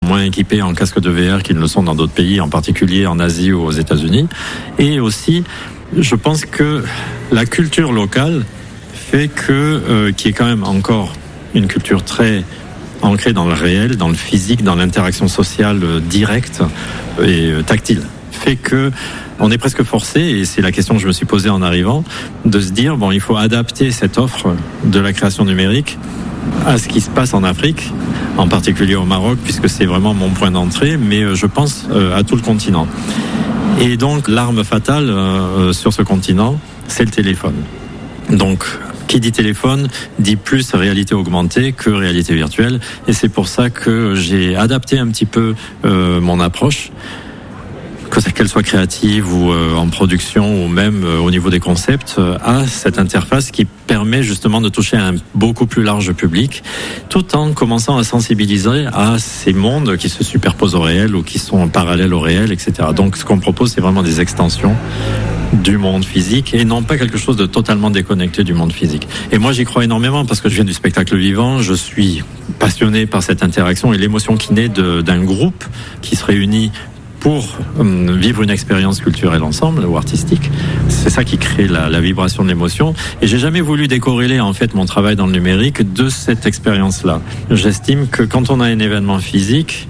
moins équipés en casque de VR qu'ils ne le sont dans d'autres pays, en particulier en Asie ou aux États-Unis. Et aussi, je pense que la culture locale fait que, qui est quand même encore une culture très ancrée dans le réel, dans le physique, dans l'interaction sociale directe et tactile, fait que on est presque forcé, et c'est la question que je me suis posée en arrivant, de se dire, bon, il faut adapter cette offre de la création numérique à ce qui se passe en Afrique, en particulier au Maroc, puisque c'est vraiment mon point d'entrée, mais je pense à tout le continent. Et donc, l'arme fatale sur ce continent, c'est le téléphone. Donc, qui dit téléphone dit plus réalité augmentée que réalité virtuelle, et c'est pour ça que j'ai adapté un petit peu mon approche, qu'elle soit créative ou en production ou même au niveau des concepts, à cette interface qui permet justement de toucher un beaucoup plus large public, tout en commençant à sensibiliser à ces mondes qui se superposent au réel ou qui sont parallèles au réel, etc. Donc ce qu'on propose, c'est vraiment des extensions du monde physique et non pas quelque chose de totalement déconnecté du monde physique. Et moi, j'y crois énormément parce que je viens du spectacle vivant, je suis passionné par cette interaction et l'émotion qui naît d'un groupe qui se réunit pour vivre une expérience culturelle ensemble ou artistique. C'est ça qui crée la vibration de l'émotion. Et j'ai jamais voulu décorréler en fait mon travail dans le numérique de cette expérience-là. J'estime que quand on a un événement physique,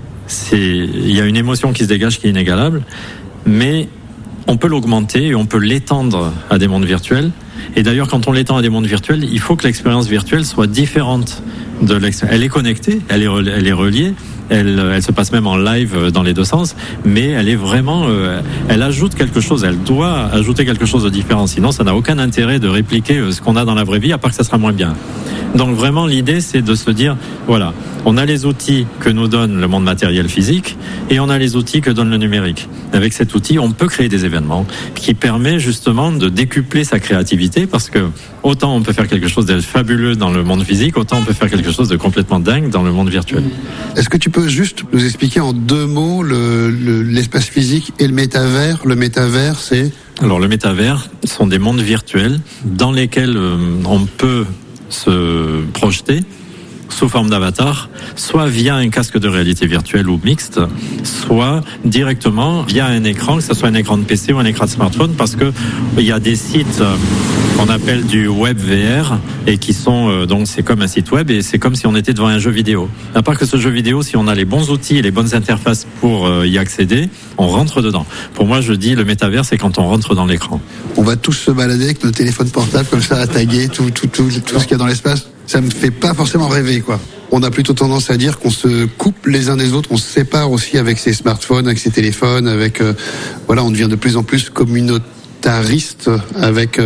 il y a une émotion qui se dégage qui est inégalable, mais on peut l'augmenter et on peut l'étendre à des mondes virtuels. Et d'ailleurs, quand on l'étend à des mondes virtuels, il faut que l'expérience virtuelle soit différente de l'expérience. Elle est connectée, elle est reliée, elle se passe même en live dans les deux sens, mais elle est vraiment, elle ajoute quelque chose, elle doit ajouter quelque chose de différent. Sinon, ça n'a aucun intérêt de répliquer ce qu'on a dans la vraie vie, à part que ça sera moins bien. Donc vraiment, l'idée, c'est de se dire, voilà, on a les outils que nous donne le monde matériel physique et on a les outils que donne le numérique. Avec cet outil, on peut créer des événements qui permet justement de décupler sa créativité parce que autant on peut faire quelque chose de fabuleux dans le monde physique, autant on peut faire quelque chose de complètement dingue dans le monde virtuel. Est-ce que tu peux juste nous expliquer en deux mots l'espace physique et le métavers? Le métavers, c'est... Alors le métavers sont des mondes virtuels dans lesquels on peut se projeter sous forme d'avatar, soit via un casque de réalité virtuelle ou mixte, soit directement via un écran, que ce soit un écran de PC ou un écran de smartphone, parce que il y a des sites qu'on appelle du web VR et qui sont donc c'est comme un site web et c'est comme si on était devant un jeu vidéo. À part que ce jeu vidéo, si on a les bons outils et les bonnes interfaces pour y accéder, on rentre dedans. Pour moi, je dis le métavers, c'est quand on rentre dans l'écran. On va tous se balader avec nos téléphones portables comme ça à taguer tout ce qu'il y a dans l'espace. Ça me fait pas forcément rêver, quoi. On a plutôt tendance à dire qu'on se coupe les uns des autres, on se sépare aussi avec ses smartphones, avec ses téléphones, avec voilà, on devient de plus en plus communautariste avec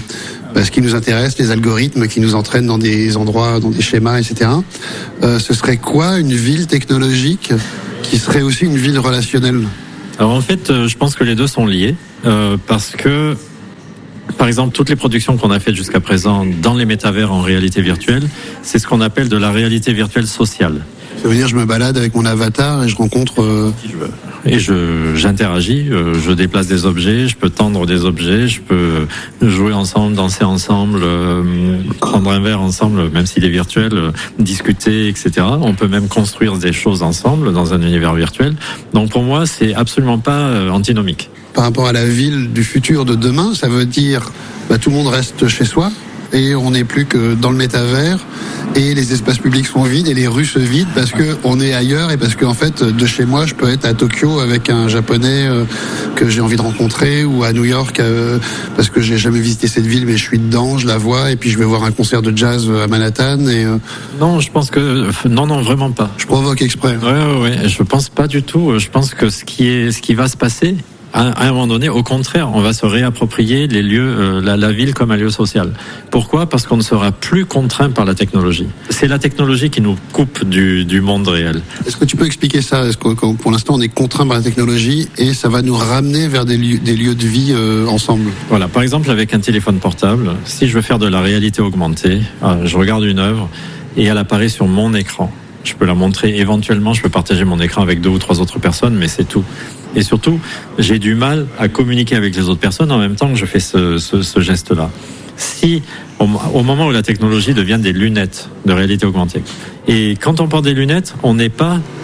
ce qui nous intéresse, les algorithmes qui nous entraînent dans des endroits, dans des schémas, etc. Ce serait quoi une ville technologique qui serait aussi une ville relationnelle? Alors en fait, je pense que les deux sont liés parce que par exemple, toutes les productions qu'on a faites jusqu'à présent dans les métavers en réalité virtuelle, c'est ce qu'on appelle de la réalité virtuelle sociale. Ça veut dire je me balade avec mon avatar et je rencontre... Qui je veux. Et j'interagis, je déplace des objets, je peux tendre des objets, je peux jouer ensemble, danser ensemble, prendre un verre ensemble, même s'il est virtuel, discuter, etc. On peut même construire des choses ensemble dans un univers virtuel. Donc pour moi, c'est absolument pas antinomique. Par rapport à la ville du futur de demain, ça veut dire tout le monde reste chez soi et on n'est plus que dans le métavers et les espaces publics sont vides et les rues se vident parce que on est ailleurs et parce que en fait de chez moi je peux être à Tokyo avec un japonais que j'ai envie de rencontrer ou à New York parce que j'ai jamais visité cette ville mais je suis dedans, je la vois et puis je vais voir un concert de jazz à Manhattan et Non, je pense que non vraiment pas. Je provoque exprès. Ouais, je pense pas du tout. Je pense que ce qui va se passer à un moment donné, au contraire, on va se réapproprier les lieux, la ville comme un lieu social. Pourquoi ? Parce qu'on ne sera plus contraint par la technologie. C'est la technologie qui nous coupe du monde réel. Est-ce que tu peux expliquer ça ? Est-ce que pour l'instant on est contraint par la technologie et ça va nous ramener vers des lieux de vie ensemble ? Voilà, par exemple avec un téléphone portable, si je veux faire de la réalité augmentée, je regarde une œuvre et elle apparaît sur mon écran. Je peux la montrer éventuellement, je peux partager mon écran avec 2 ou 3 autres personnes, mais c'est tout. Et surtout, j'ai du mal à communiquer avec les autres personnes en même temps que je fais ce geste-là. Si, au moment où la technologie devient des lunettes de réalité augmentée, et quand on porte des lunettes, on n'est pas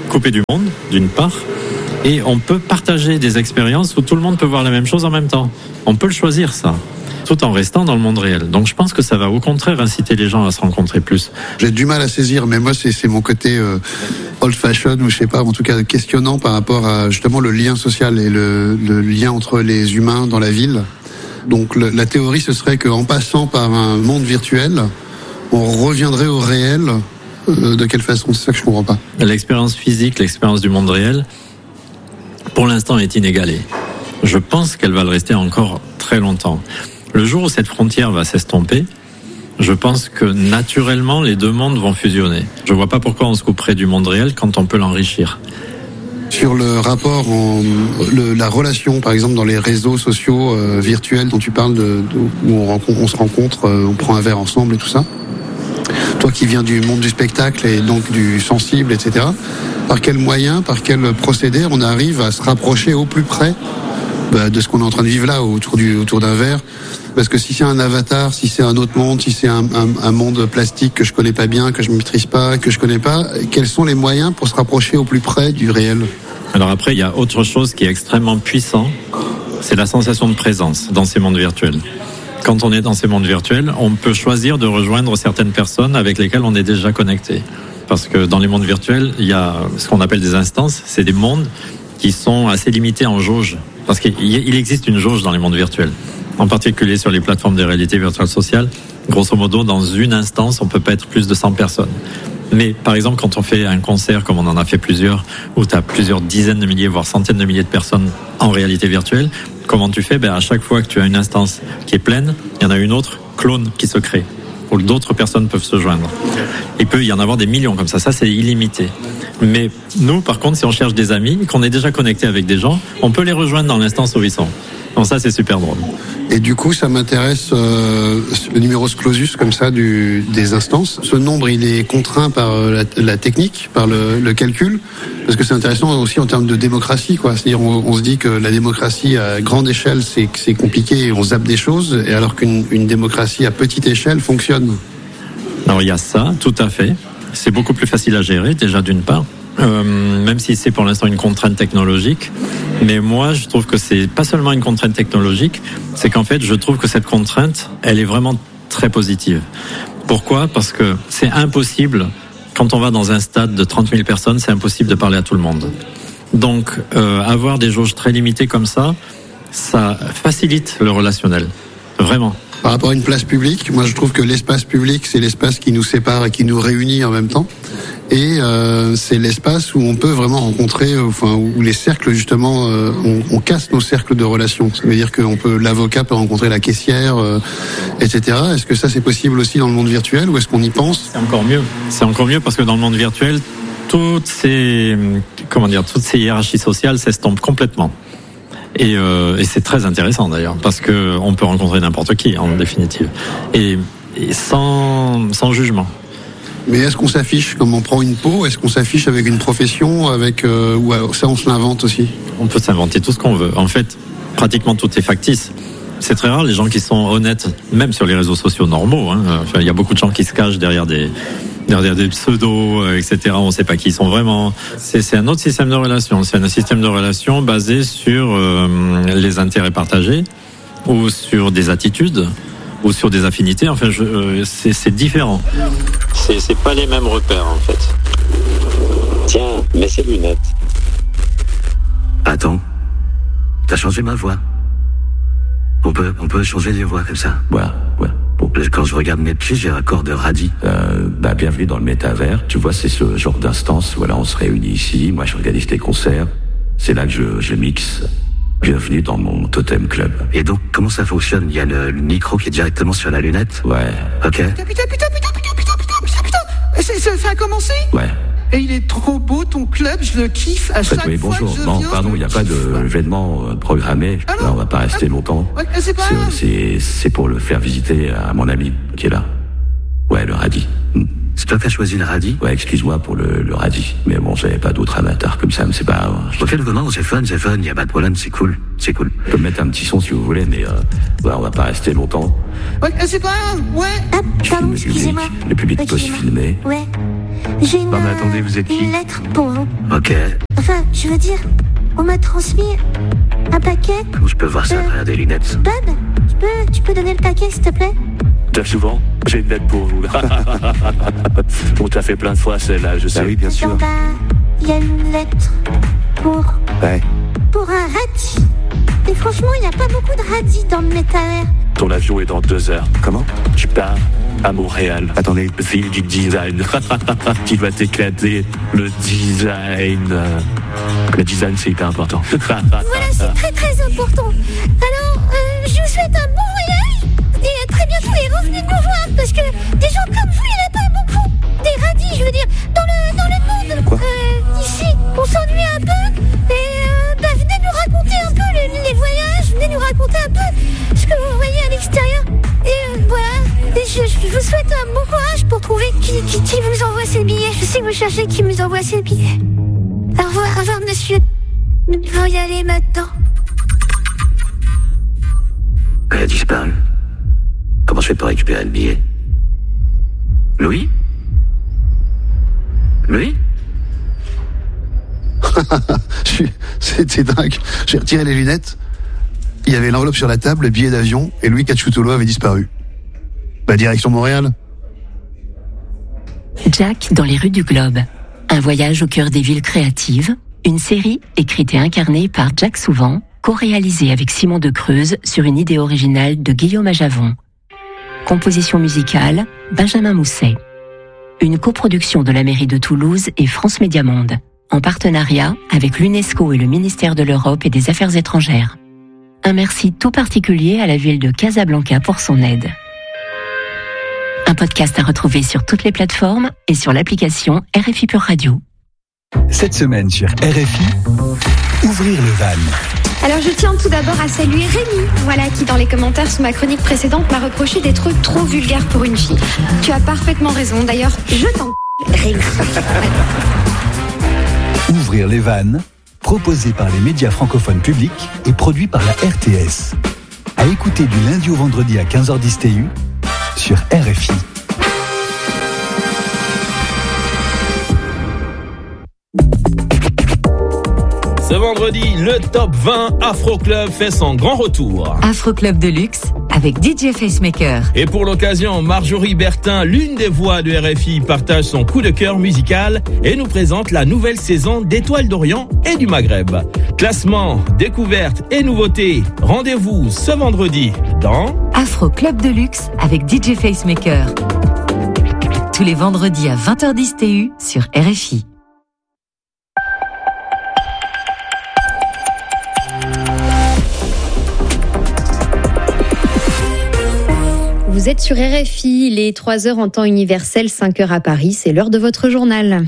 coupé du monde, d'une part, et on peut partager des expériences où tout le monde peut voir la même chose en même temps. On peut le choisir, ça, tout en restant dans le monde réel. Donc je pense que ça va au contraire inciter les gens à se rencontrer plus. J'ai du mal à saisir, mais moi c'est mon côté old fashion, ou je sais pas, en tout cas questionnant par rapport à justement le lien social et le lien entre les humains dans la ville. Donc la théorie, ce serait qu'en passant par un monde virtuel, on reviendrait au réel. De quelle façon? C'est ça que je comprends pas. L'expérience physique, l'expérience du monde réel, pour l'instant, est inégalée. Je pense qu'elle va le rester encore très longtemps. Le jour où cette frontière va s'estomper, je pense que naturellement, les deux mondes vont fusionner. Je vois pas pourquoi on se couperait du monde réel quand on peut l'enrichir. Sur le rapport, la relation, par exemple, dans les réseaux sociaux virtuels dont tu parles, où on se rencontre, on prend un verre ensemble et tout ça. Toi qui viens du monde du spectacle et donc du sensible, etc., par quel moyen, par quel procédé on arrive à se rapprocher au plus près de ce qu'on est en train de vivre là, autour d'un verre? Parce que si c'est un avatar, si c'est un autre monde, si c'est un monde plastique que je connais pas bien, que je maîtrise pas, que je connais pas, quels sont les moyens pour se rapprocher au plus près du réel? Alors après, il y a autre chose qui est extrêmement puissant, c'est la sensation de présence dans ces mondes virtuels. Quand on est dans ces mondes virtuels, on peut choisir de rejoindre certaines personnes avec lesquelles on est déjà connecté. Parce que dans les mondes virtuels, il y a ce qu'on appelle des instances, c'est des mondes qui sont assez limités en jauge. Parce qu'il existe une jauge dans les mondes virtuels. En particulier sur les plateformes de réalité virtuelle sociale, grosso modo, dans une instance, on peut pas être plus de 100 personnes. Mais par exemple, quand on fait un concert, comme on en a fait plusieurs, où tu as plusieurs dizaines de milliers, voire centaines de milliers de personnes en réalité virtuelle, comment tu fais? À chaque fois que tu as une instance qui est pleine, il y en a une autre clone qui se crée, où d'autres personnes peuvent se joindre. Il peut y en avoir des millions comme ça c'est illimité. Mais nous, par contre, si on cherche des amis, qu'on est déjà connecté avec des gens, on peut les rejoindre dans l'instance où ils sont. Donc ça, c'est super drôle. Et du coup, ça m'intéresse, le numerus clausus comme ça des instances. Ce nombre, il est contraint par la technique, par le calcul, parce que c'est intéressant aussi en termes de démocratie, quoi. C'est-à-dire, on se dit que la démocratie à grande échelle, c'est compliqué, on zappe des choses, et alors qu'une démocratie à petite échelle fonctionne. Alors il y a ça, tout à fait. C'est beaucoup plus facile à gérer, déjà d'une part. Même si c'est pour l'instant une contrainte technologique. Mais moi, je trouve que c'est pas seulement une contrainte technologique, c'est qu'en fait, je trouve que cette contrainte, elle est vraiment très positive. Pourquoi? Parce que c'est impossible, quand on va dans un stade de 30 000 personnes, c'est impossible de parler à tout le monde. Donc, avoir des jauges très limitées comme ça facilite le relationnel. Vraiment. Par rapport à une place publique, moi je trouve que l'espace public, c'est l'espace qui nous sépare et qui nous réunit en même temps. Et c'est l'espace où on peut vraiment rencontrer, où les cercles justement, on casse nos cercles de relations. Ça veut dire que l'avocat peut rencontrer la caissière, etc. Est-ce que ça c'est possible aussi dans le monde virtuel, ou est-ce qu'on y pense? C'est encore mieux. C'est encore mieux parce que dans le monde virtuel, toutes ces hiérarchies sociales s'estompent complètement. Et c'est très intéressant d'ailleurs, parce que on peut rencontrer n'importe qui en définitive, et sans jugement. Mais est-ce qu'on s'affiche comme on prend une peau? Est-ce qu'on s'affiche avec une profession, ou ça on se l'invente aussi? On peut s'inventer tout ce qu'on veut. En fait, pratiquement tout est factice. C'est très rare les gens qui sont honnêtes, même sur les réseaux sociaux normaux. Il y a beaucoup de gens qui se cachent derrière des pseudos, etc. On ne sait pas qui ils sont vraiment. C'est un autre système de relation. C'est un système de relation basé sur les intérêts partagés, ou sur des attitudes, ou sur des affinités. Enfin, c'est différent. C'est pas les mêmes repères, en fait. Tiens, mets ces lunettes. Attends, t'as changé ma voix. On peut changer les voix comme ça. Voilà. Bon, quand je regarde mes pieds, j'ai un corps de radis. Bienvenue dans le métavers. Tu vois, c'est ce genre d'instance. Voilà, on se réunit ici. Moi, je organise tes concerts. C'est là que je mixe. Bienvenue dans mon totem club. Et donc, comment ça fonctionne? Il y a le micro qui est directement sur la lunette? Ouais. Ok. Putain, ça a commencé? Ouais. Et il est trop beau ton club, je le kiffe à chaque oui, fois bonjour. que je Non, viens. pardon, il n'y a pas d'événement programmé. Ah non. Là, on va pas rester longtemps. Ouais, c'est pas grave. C'est pour le faire visiter à mon ami qui est là. Ouais, le radis. C'est toi qui as choisi le radis? Ouais, excuse-moi pour le radis. Mais bon, j'avais pas d'autres avatars comme ça, mais c'est pas... Ok, non, c'est fun, y a pas de problème, c'est cool. Je peux mettre un petit son si vous voulez, mais on va pas rester longtemps. Ouais, c'est pas grave, ouais. Pardon, excusez-moi. Le public peut se filmer. Ouais. J'ai une, Non mais attendez, vous êtes qui? une lettre pour vous. Ok. Enfin, je veux dire, on m'a transmis un paquet. Comment je peux voir ça à travers des lunettes? Bob, tu peux donner le paquet, s'il te plaît? Souvent, j'ai une lettre pour vous. On t'a fait plein de fois celle-là, je sais. Oui, bien sûr. Non, bah, il y a une lettre pour... Ouais. Pour un radis. Et franchement, il n'y a pas beaucoup de radis dans le métavers. Ton avion est dans 2 heures. Comment? Tu pars à Montréal. Attendez. Ville du design. Tu vas t'éclater. Le design. Le design, c'est hyper important. Voilà, c'est très très important. Alors, je vous souhaite un bon voyage. Et à très bientôt et revenez nous voir. Parce que des gens comme vous, il n'y en a pas beaucoup. Des radis, je veux dire, dans le monde. Quoi? Ici, on s'ennuie un peu. Et venez nous raconter un peu les voyages. Venez nous raconter un peu ce que vous voyez à l'extérieur. Et voilà. Et je vous souhaite un bon courage pour trouver qui vous envoie ces billets. Je sais que vous cherchez qui vous envoie ces billets. Au revoir, monsieur. Il faut y aller maintenant. Elle a disparu. Comment je fais pour récupérer le billet? Louis? Louis? C'était dingue. J'ai retiré les lunettes. Il y avait l'enveloppe sur la table, le billet d'avion, et Louis Cacciutolo avait disparu. Direction Montréal. Jack dans les rues du Globe. Un voyage au cœur des villes créatives. Une série écrite et incarnée par Jack Souvent, co-réalisée avec Simon de Creuse sur une idée originale de Guillaume Ajavon. Composition musicale, Benjamin Mousset. Une coproduction de la mairie de Toulouse et France Média Monde, en partenariat avec l'UNESCO et le ministère de l'Europe et des Affaires étrangères. Un merci tout particulier à la ville de Casablanca pour son aide. Un podcast à retrouver sur toutes les plateformes et sur l'application RFI Pure Radio. Cette semaine sur RFI, ouvrir le van. Alors je tiens tout d'abord à saluer Rémi, qui dans les commentaires sous ma chronique précédente m'a reproché d'être trop vulgaire pour une fille. Tu as parfaitement raison, d'ailleurs je t'en Rémi. Ouvrir les vannes, proposé par les médias francophones publics et produit par la RTS. À écouter du lundi au vendredi à 15h10 TU sur RFI. Ce vendredi, le Top 20 Afro Club fait son grand retour. Afro Club de luxe avec DJ Facemaker. Et pour l'occasion, Marjorie Bertin, l'une des voix de RFI, partage son coup de cœur musical et nous présente la nouvelle saison d'Étoiles d'Orient et du Maghreb. Classement, découvertes et nouveautés. Rendez-vous ce vendredi dans Afro Club de luxe avec DJ Facemaker. Tous les vendredis à 20h10 TU sur RFI. Vous êtes sur RFI, il est 3h en temps universel, 5h à Paris, c'est l'heure de votre journal.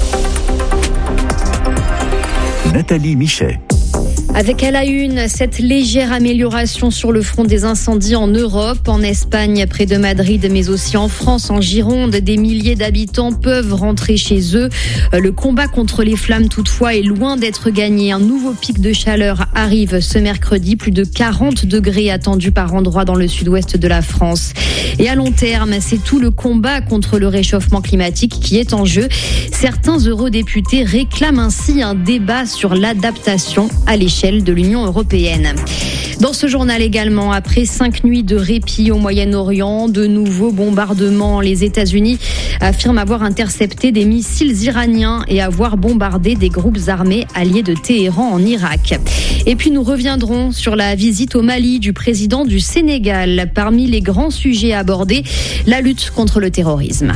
Nathalie Michet. Avec à la une, cette légère amélioration sur le front des incendies en Europe, en Espagne, près de Madrid, mais aussi en France, en Gironde, des milliers d'habitants peuvent rentrer chez eux. Le combat contre les flammes, toutefois, est loin d'être gagné. Un nouveau pic de chaleur arrive ce mercredi, plus de 40 degrés attendus par endroits dans le sud-ouest de la France. Et à long terme, c'est tout le combat contre le réchauffement climatique qui est en jeu. Certains eurodéputés réclament ainsi un débat sur l'adaptation à l'échelle de l'Union européenne. Dans ce journal également, après 5 nuits de répit au Moyen-Orient, de nouveaux bombardements, les États-Unis affirment avoir intercepté des missiles iraniens et avoir bombardé des groupes armés alliés de Téhéran en Irak. Et puis nous reviendrons sur la visite au Mali du président du Sénégal. Parmi les grands sujets abordés, la lutte contre le terrorisme.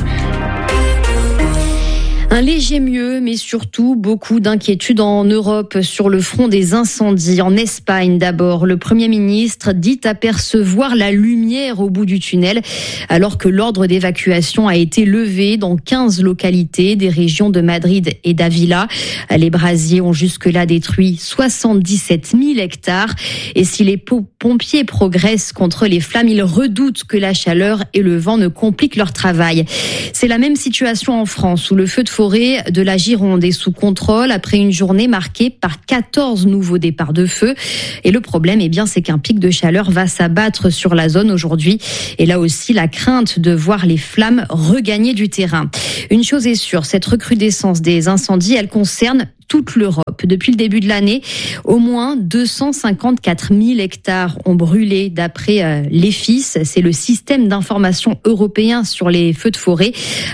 Un léger mieux, mais surtout beaucoup d'inquiétudes en Europe sur le front des incendies. En Espagne d'abord, le Premier ministre dit apercevoir la lumière au bout du tunnel, alors que l'ordre d'évacuation a été levé dans 15 localités des régions de Madrid et d'Ávila. Les brasiers ont jusque-là détruit 77 000 hectares. Et si les pompiers progressent contre les flammes, ils redoutent que la chaleur et le vent ne compliquent leur travail. C'est la même situation en France, où le feu de forêt forêt de la Gironde est sous contrôle après une journée marquée par 14 nouveaux départs de feu. Et le problème, c'est qu'un pic de chaleur va s'abattre sur la zone aujourd'hui. Et là aussi, la crainte de voir les flammes regagner du terrain. Une chose est sûre, cette recrudescence des incendies, elle concerne toute l'Europe. Depuis le début de l'année, au moins 254 000 hectares ont brûlé d'après l'EFIS, c'est le système d'information européen sur les feux de forêt.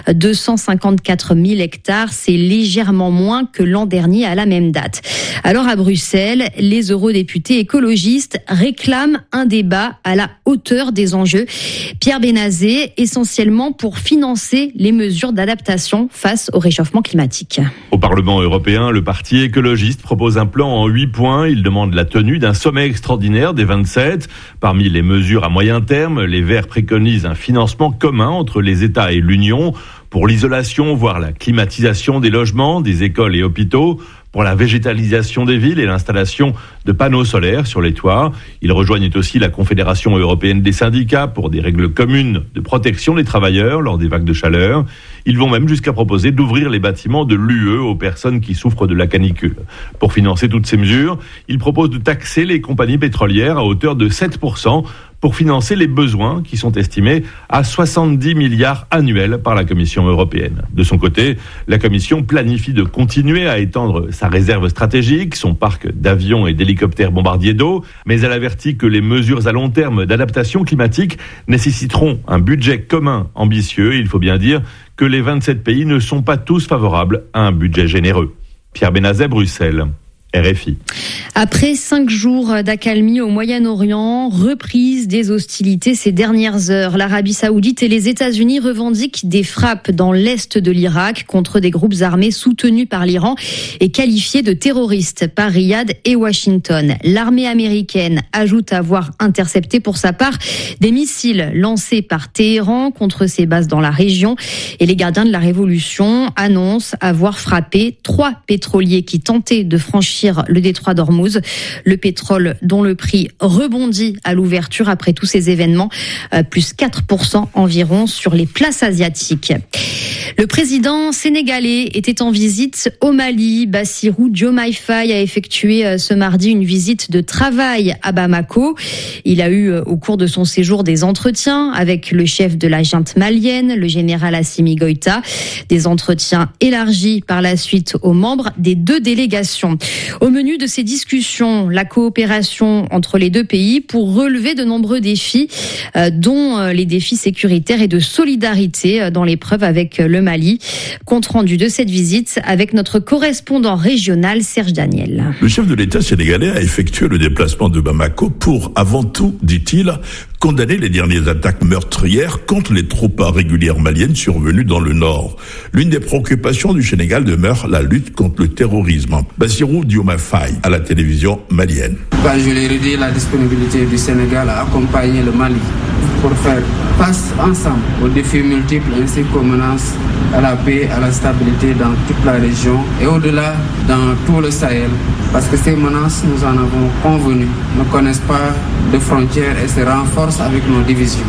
254 000 hectares, c'est légèrement moins que l'an dernier à la même date. Alors à Bruxelles, les eurodéputés écologistes réclament un débat à la hauteur des enjeux. Pierre Benazet, essentiellement pour financer les mesures d'adaptation face au réchauffement climatique. Au Parlement européen, le Parti écologiste propose un plan en 8 points. Il demande la tenue d'un sommet extraordinaire des 27. Parmi les mesures à moyen terme, les Verts préconisent un financement commun entre les États et l'Union pour l'isolation, voire la climatisation des logements, des écoles et hôpitaux, pour la végétalisation des villes et l'installation de panneaux solaires sur les toits. Ils rejoignent aussi la Confédération européenne des syndicats pour des règles communes de protection des travailleurs lors des vagues de chaleur. Ils vont même jusqu'à proposer d'ouvrir les bâtiments de l'UE aux personnes qui souffrent de la canicule. Pour financer toutes ces mesures, ils proposent de taxer les compagnies pétrolières à hauteur de 7% pour financer les besoins qui sont estimés à 70 milliards annuels par la Commission européenne. De son côté, la Commission planifie de continuer à étendre sa réserve stratégique, son parc d'avions et d'hélicoptères bombardiers d'eau, mais elle avertit que les mesures à long terme d'adaptation climatique nécessiteront un budget commun ambitieux. Il faut bien dire que les 27 pays ne sont pas tous favorables à un budget généreux. Pierre Benazet, Bruxelles. RFI. Après 5 jours d'accalmie au Moyen-Orient, reprise des hostilités ces dernières heures. L'Arabie Saoudite et les États-Unis revendiquent des frappes dans l'est de l'Irak contre des groupes armés soutenus par l'Iran et qualifiés de terroristes par Riyad et Washington. L'armée américaine ajoute avoir intercepté pour sa part des missiles lancés par Téhéran contre ses bases dans la région. Et les gardiens de la révolution annoncent avoir frappé 3 pétroliers qui tentaient de franchir le détroit d'Ormuz. Le pétrole dont le prix rebondit à l'ouverture après tous ces événements, plus 4% environ sur les places asiatiques. Le président sénégalais était en visite au Mali. Bassirou Diomaye Faye a effectué ce mardi une visite de travail à Bamako. Il a eu au cours de son séjour des entretiens avec le chef de la junte malienne, le général Assimi Goïta. Des entretiens élargis par la suite aux membres des 2 délégations. Au menu de ces discussions, la coopération entre les 2 pays pour relever de nombreux défis, dont les défis sécuritaires et de solidarité dans l'épreuve avec le Mali. Compte rendu de cette visite avec notre correspondant régional Serge Daniel. Le chef de l'État sénégalais a effectué le déplacement de Bamako pour, avant tout, dit-il, condamner les dernières attaques meurtrières contre les troupes régulières maliennes survenues dans le nord. L'une des préoccupations du Sénégal demeure la lutte contre le terrorisme. Bassirou Diomaye Faye à la télévision malienne. Je l'ai redit, la disponibilité du Sénégal à accompagner le Mali pour faire face ensemble aux défis multiples ainsi qu'aux menaces à la paix, à la stabilité dans toute la région et au-delà dans tout le Sahel. Parce que ces menaces, nous en avons convenu, ne connaissent pas de frontières et se renforcent avec nos divisions.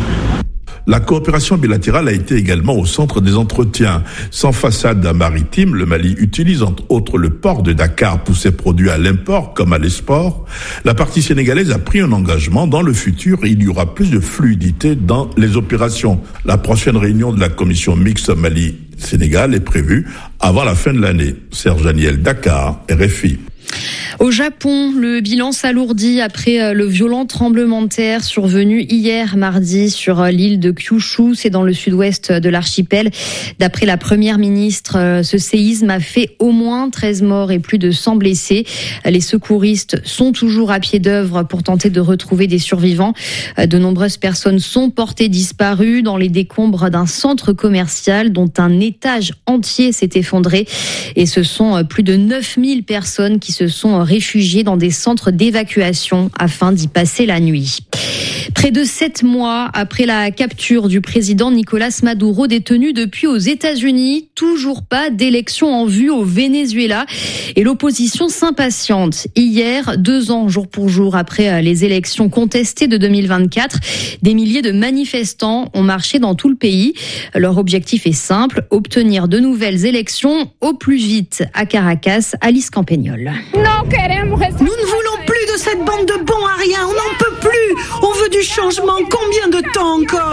La coopération bilatérale a été également au centre des entretiens. Sans façade maritime, le Mali utilise entre autres le port de Dakar pour ses produits à l'import comme à l'export. La partie sénégalaise a pris un engagement. Dans le futur, il y aura plus de fluidité dans les opérations. La prochaine réunion de la commission mixte Mali-Sénégal est prévue avant la fin de l'année. Serge Daniel, Dakar, RFI. Au Japon, le bilan s'alourdit après le violent tremblement de terre survenu hier mardi sur l'île de Kyushu, c'est dans le sud-ouest de l'archipel. D'après la première ministre, ce séisme a fait au moins 13 morts et plus de 100 blessés. Les secouristes sont toujours à pied d'œuvre pour tenter de retrouver des survivants. De nombreuses personnes sont portées disparues dans les décombres d'un centre commercial dont un étage entier s'est effondré. Et ce sont plus de 9000 personnes qui se se sont réfugiés dans des centres d'évacuation afin d'y passer la nuit. Près de 7 mois après la capture du président Nicolas Maduro, détenu depuis aux États-Unis, toujours pas d'élection en vue au Venezuela et l'opposition s'impatiente. Hier, 2 ans jour pour jour après les élections contestées de 2024, des milliers de manifestants ont marché dans tout le pays. Leur objectif est simple, obtenir de nouvelles élections au plus vite à Caracas. Alice Campagnol. Nous ne voulons plus de cette bande de bons à rien, on n'en peut plus, on veut du changement, combien de temps encore ?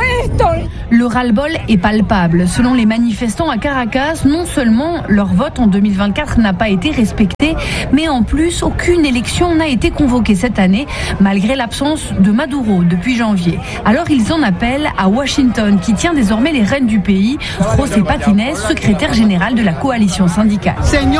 Le ras-le-bol est palpable. Selon les manifestants à Caracas, non seulement leur vote en 2024 n'a pas été respecté, mais en plus, aucune élection n'a été convoquée cette année, malgré l'absence de Maduro depuis janvier. Alors ils en appellent à Washington, qui tient désormais les rênes du pays. José Patines, secrétaire général de la coalition syndicale.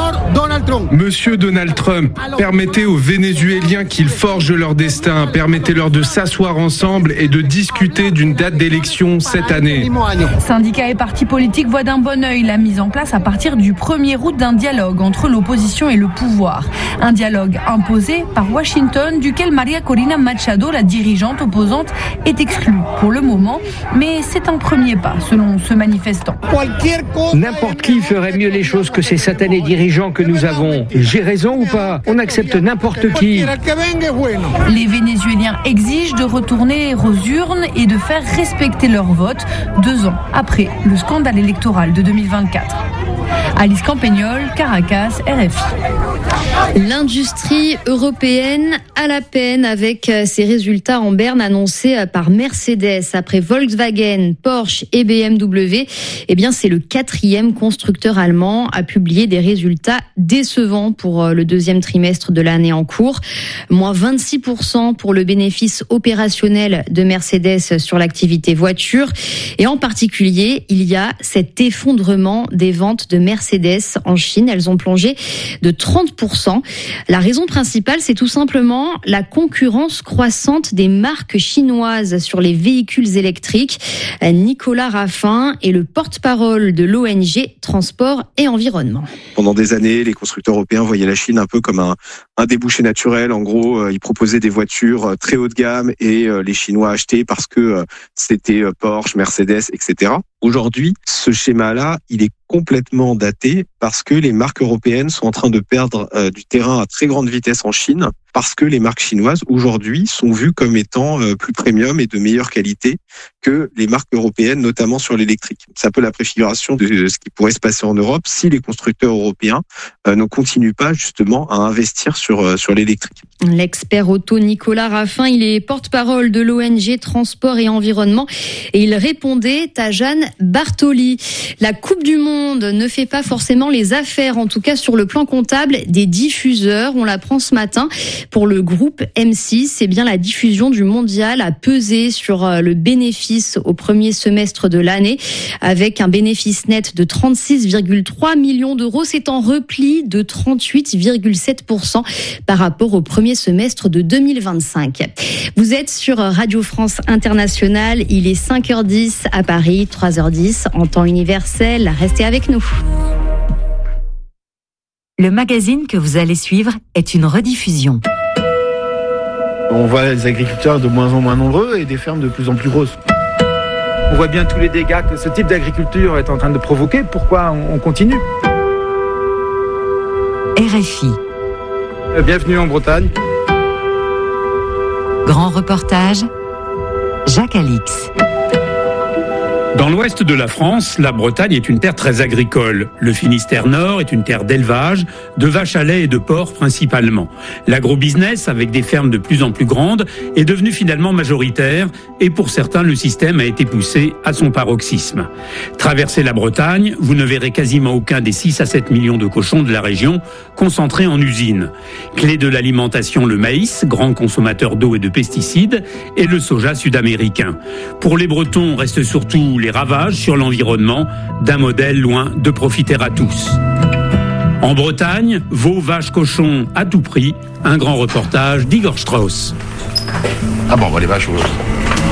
Monsieur Donald Trump, permettez aux Vénézuéliens qu'ils forgent leur destin, permettez-leur de s'asseoir ensemble et de discuter d'une date d'élection cette année. Syndicats et partis politiques voient d'un bon œil la mise en place à partir du 1er août d'un dialogue entre l'opposition et le pouvoir. Un dialogue imposé par Washington, duquel Maria Corina Machado, la dirigeante opposante, est exclue pour le moment. Mais c'est un premier pas, selon ce manifestant. N'importe qui ferait mieux les choses que ces satanés dirigeants que nous avons. J'ai raison ou pas ? On accepte n'importe qui. Les Vénézuéliens exigent de retourner aux urnes et de faire respecter leur vote 2 ans après le scandale électoral de 2024. Alice Campagnol, Caracas, RFI. L'industrie européenne à la peine avec ses résultats en berne annoncés par Mercedes après Volkswagen, Porsche et BMW. Eh bien, c'est le 4e constructeur allemand à publier des résultats décevants pour le 2e trimestre de l'année en cours. Moins 26% pour le bénéfice opérationnel de Mercedes sur l'activité voiture. Et en particulier, il y a cet effondrement des ventes de Mercedes en Chine. Elles ont plongé de 30%. La raison principale, c'est tout simplement la concurrence croissante des marques chinoises sur les véhicules électriques. Nicolas Raffin est le porte-parole de l'ONG Transport et Environnement. Pendant des années, les constructeurs européens voyaient la Chine un peu comme un débouché naturel. En gros, ils proposaient des voitures très haut de gamme et les Chinois achetaient parce que c'était Porsche, Mercedes, etc. Aujourd'hui, ce schéma-là, il est complètement daté parce que les marques européennes sont en train de perdre du terrain à très grande vitesse en Chine parce que les marques chinoises aujourd'hui sont vues comme étant plus premium et de meilleure qualité que les marques européennes, notamment sur l'électrique. C'est un peu la préfiguration de ce qui pourrait se passer en Europe si les constructeurs européens ne continuent pas justement à investir sur l'électrique. L'expert auto Nicolas Raffin, il est porte-parole de l'ONG Transport et Environnement et il répondait à Jeanne Bartoli. La Coupe du Monde ne fait pas forcément les affaires, en tout cas sur le plan comptable des diffuseurs. On l'apprend ce matin. Pour le groupe M6, c'est bien la diffusion du mondial a pesé sur le bénéfice au premier semestre de l'année avec un bénéfice net de 36,3 millions d'euros. C'est en repli de 38,7% par rapport au premier semestre de 2025. Vous êtes sur Radio France Internationale. Il est 5h10 à Paris, 3h10 en temps universel. Restez avec nous. Le magazine que vous allez suivre est une rediffusion. On voit les agriculteurs de moins en moins nombreux et des fermes de plus en plus grosses. On voit bien tous les dégâts que ce type d'agriculture est en train de provoquer. Pourquoi on continue ? RFI. Bienvenue en Bretagne. Grand reportage, Jacques Alix. Dans l'ouest de la France, la Bretagne est une terre très agricole. Le Finistère Nord est une terre d'élevage, de vaches à lait et de porcs principalement. L'agrobusiness, avec des fermes de plus en plus grandes, est devenu finalement majoritaire et pour certains, le système a été poussé à son paroxysme. Traversez la Bretagne, vous ne verrez quasiment aucun des 6 à 7 millions de cochons de la région concentrés en usines. Clé de l'alimentation, le maïs, grand consommateur d'eau et de pesticides, et le soja sud-américain. Pour les Bretons, reste surtout les ravages sur l'environnement d'un modèle loin de profiter à tous. En Bretagne, veaux, vaches, cochons à tout prix, un grand reportage d'Igor Strauss. Ah bon, on voit les vaches.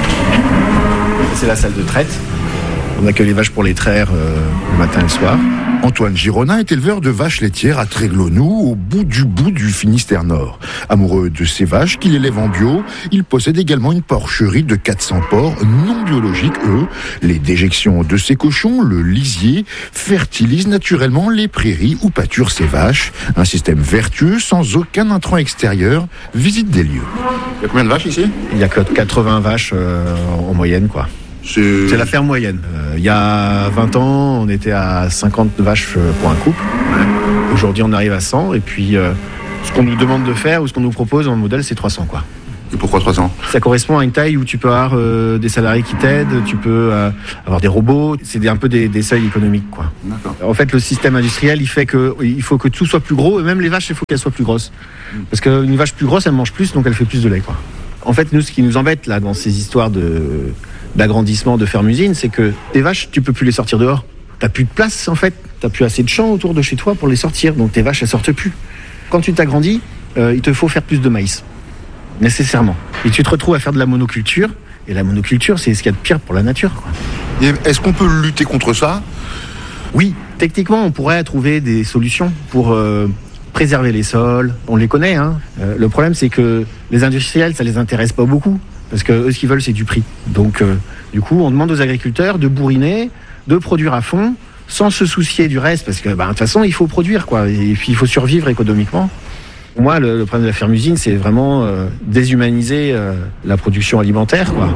C'est la salle de traite. On accueille les vaches pour les traire le matin et le soir. Antoine Gironin est éleveur de vaches laitières à Tréglonou, au bout du Finistère Nord. Amoureux de ces vaches qu'il élève en bio, il possède également une porcherie de 400 porcs non biologiques, eux. Les déjections de ces cochons, le lisier, fertilisent naturellement les prairies où pâturent ces vaches. Un système vertueux sans aucun intrant extérieur. Visite des lieux. Il y a combien de vaches ici ? Il y a que 80 vaches en moyenne, quoi. C'est la ferme moyenne. Il y a 20 ans, on était à 50 vaches pour un couple. Aujourd'hui, on arrive à 100. Et puis, ce qu'on nous demande de faire ou ce qu'on nous propose en modèle, c'est 300, quoi. Et pourquoi 300 ? Ça correspond à une taille où tu peux avoir des salariés qui t'aident, tu peux avoir des robots. C'est un peu des seuils économiques, quoi. D'accord. En fait, le système industriel, il faut que tout soit plus gros. Et même les vaches, il faut qu'elles soient plus grosses. Parce qu'une vache plus grosse, elle mange plus, donc elle fait plus de lait, quoi. En fait, nous, ce qui nous embête, là, dans ces histoires d'agrandissement de ferme-usine, c'est que tes vaches, tu peux plus les sortir dehors. T'as plus de place, en fait. T'as plus assez de champs autour de chez toi pour les sortir. Donc tes vaches, elles sortent plus. Quand tu t'agrandis, il te faut faire plus de maïs. Nécessairement. Et tu te retrouves à faire de la monoculture. Et la monoculture, c'est ce qu'il y a de pire pour la nature, quoi. Et est-ce qu'on peut lutter contre ça ? Oui. Techniquement, on pourrait trouver des solutions pour préserver les sols. On les connaît, hein. Le problème, c'est que les industriels, ça les intéresse pas beaucoup. Parce que eux, ce qu'ils veulent, c'est du prix. Donc, du coup, on demande aux agriculteurs de bourriner, de produire à fond, sans se soucier du reste. Parce que, de toute façon, il faut produire, quoi. Et puis, il faut survivre économiquement. Pour moi, le problème de la ferme-usine, c'est vraiment déshumaniser la production alimentaire, quoi.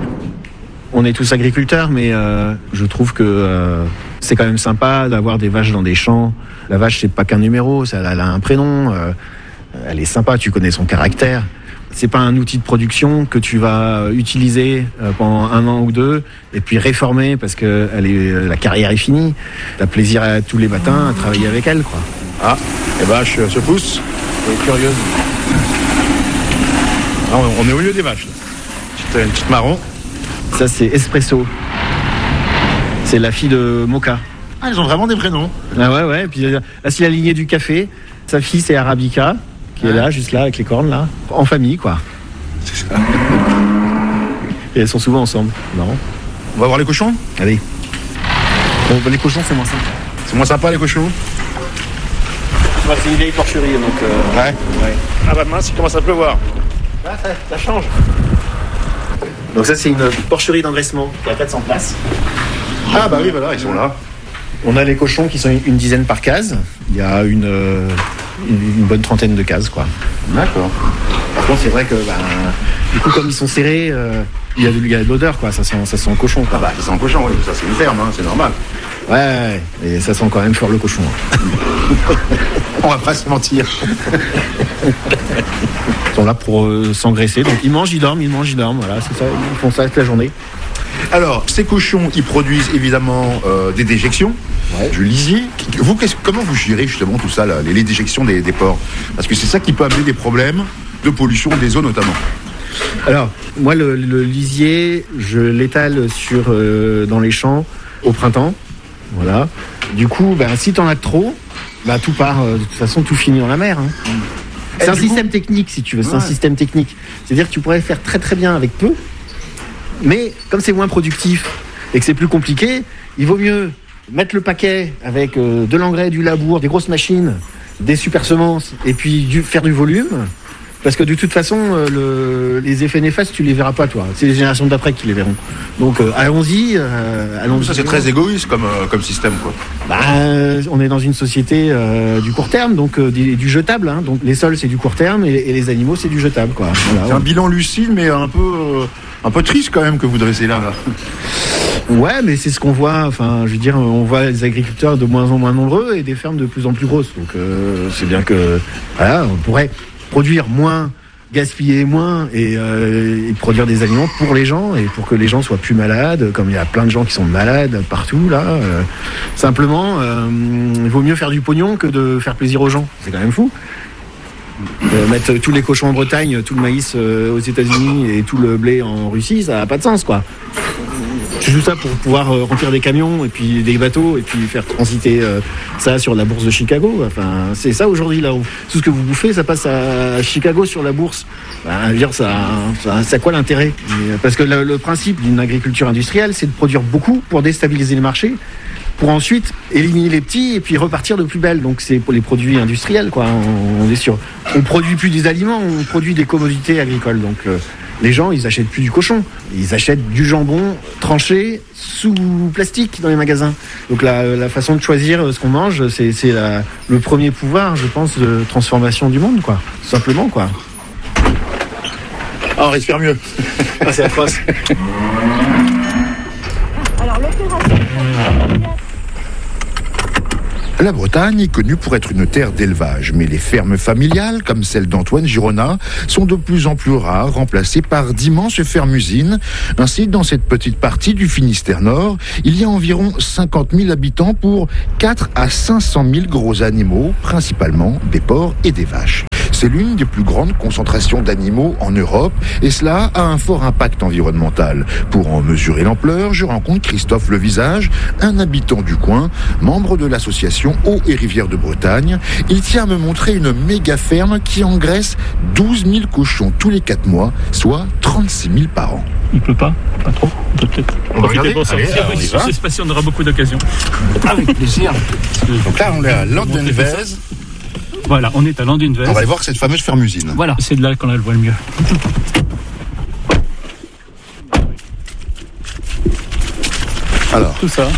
On est tous agriculteurs, mais je trouve que c'est quand même sympa d'avoir des vaches dans des champs. La vache, c'est pas qu'un numéro, elle a un prénom. Elle est sympa, tu connais son caractère. C'est pas un outil de production que tu vas utiliser pendant 1 an ou 2 et puis réformer parce que la carrière est finie. T'as plaisir tous les matins à travailler avec elle, quoi. Ah, les vaches se poussent. C'est curieuse. Ah, on est au milieu des vaches. Une petite marron. Ça, c'est Espresso. C'est la fille de Mocha. Ah, ils ont vraiment des prénoms. Ah ouais. Et puis là, c'est la lignée du café. Sa fille, c'est Arabica, qui est là, juste là, avec les cornes, là. En famille, quoi. C'est ça. Et elles sont souvent ensemble. Marrant. On va voir les cochons ? Allez. Bon, les cochons, c'est moins sympa. C'est moins sympa, les cochons ? C'est une vieille porcherie, donc... Ouais. Ah bah mince, il commence à pleuvoir. Ah, ça change. Donc ça, c'est une porcherie d'engraissement qui a 400 places. Ah bah oui, voilà, ils sont là. On a les cochons qui sont une dizaine par case. Il y a une bonne trentaine de cases, quoi. D'accord. Par contre, c'est vrai que, du coup, comme ils sont serrés, il y a de l'odeur, quoi. Ça sent le cochon, quoi. Ah bah, ça sent le cochon, oui. Ça, c'est une ferme, hein, c'est normal. Ouais, et ça sent quand même fort le cochon. On va pas se mentir. Ils sont là pour s'engraisser. Donc, ils mangent, ils dorment. Voilà, c'est ça. Ils font ça toute la journée. Alors, ces cochons, ils produisent évidemment des déjections, du lisier. Comment vous gérez justement tout ça, là, les déjections des porcs ? Parce que c'est ça qui peut amener des problèmes de pollution des eaux notamment. Alors, moi, le lisier, je l'étale dans les champs au printemps. Voilà. Du coup, si t'en as trop, tout part. De toute façon, tout finit dans la mer. Hein. C'est un système technique, si tu veux. C'est un système technique. C'est-à-dire que tu pourrais faire très très bien avec peu. Mais comme c'est moins productif et que c'est plus compliqué, il vaut mieux mettre le paquet avec de l'engrais, du labour, des grosses machines, des super semences et puis faire du volume. Parce que de toute façon, les effets néfastes, tu les verras pas, toi. C'est les générations d'après qui les verront. Donc allons-y. Ça, c'est très égoïste comme système, quoi. On est dans une société du court terme, donc du jetable. Hein. Donc les sols, c'est du court terme et les animaux, c'est du jetable, quoi. Voilà, c'est un bilan lucide, mais un peu triste quand même que vous dressez là. Ouais, mais c'est ce qu'on voit. Enfin, je veux dire, on voit les agriculteurs de moins en moins nombreux et des fermes de plus en plus grosses. Donc c'est bien que on pourrait produire moins, gaspiller moins et produire des aliments pour les gens et pour que les gens soient plus malades, comme il y a plein de gens qui sont malades partout là. Simplement, il vaut mieux faire du pognon que de faire plaisir aux gens. C'est quand même fou. Mettre tous les cochons en Bretagne, tout le maïs aux États-Unis et tout le blé en Russie, ça n'a pas de sens, quoi. C'est juste ça pour pouvoir remplir des camions et puis des bateaux et puis faire transiter ça sur la bourse de Chicago. Enfin, c'est ça aujourd'hui là. Tout ce que vous bouffez, ça passe à Chicago sur la bourse. Ça a quoi l'intérêt ? Parce que le principe d'une agriculture industrielle, c'est de produire beaucoup pour déstabiliser le marché pour ensuite éliminer les petits et puis repartir de plus belle. Donc c'est pour les produits industriels, quoi. On est sûr. On produit plus des aliments, on produit des commodités agricoles. Donc les gens, ils achètent plus du cochon, ils achètent du jambon tranché sous plastique dans les magasins. Donc la façon de choisir ce qu'on mange, c'est le premier pouvoir, je pense, de transformation du monde, quoi. Tout simplement, quoi. Ah, on respire mieux. Ah, c'est atroce. La Bretagne est connue pour être une terre d'élevage, mais les fermes familiales, comme celle d'Antoine Girona, sont de plus en plus rares, remplacées par d'immenses fermes-usines. Ainsi, dans cette petite partie du Finistère Nord, il y a environ 50 000 habitants pour 4 à 500 000 gros animaux, principalement des porcs et des vaches. C'est l'une des plus grandes concentrations d'animaux en Europe et cela a un fort impact environnemental. Pour en mesurer l'ampleur, je rencontre Christophe Levisage, un habitant du coin, membre de l'association Eau et Rivière de Bretagne. Il tient à me montrer une méga ferme qui engraisse 12 000 cochons tous les 4 mois, soit 36 000 par an. Il pleut pas trop. On peut peut-être profiter pour sortir. Je sais pas si on aura beaucoup d'occasions. Avec plaisir. Donc là, on est à Landenvez. Voilà, on est à Landenvez. On va aller voir cette fameuse ferme-usine. Voilà, c'est de là qu'on la voit le mieux. Alors. Tout ça.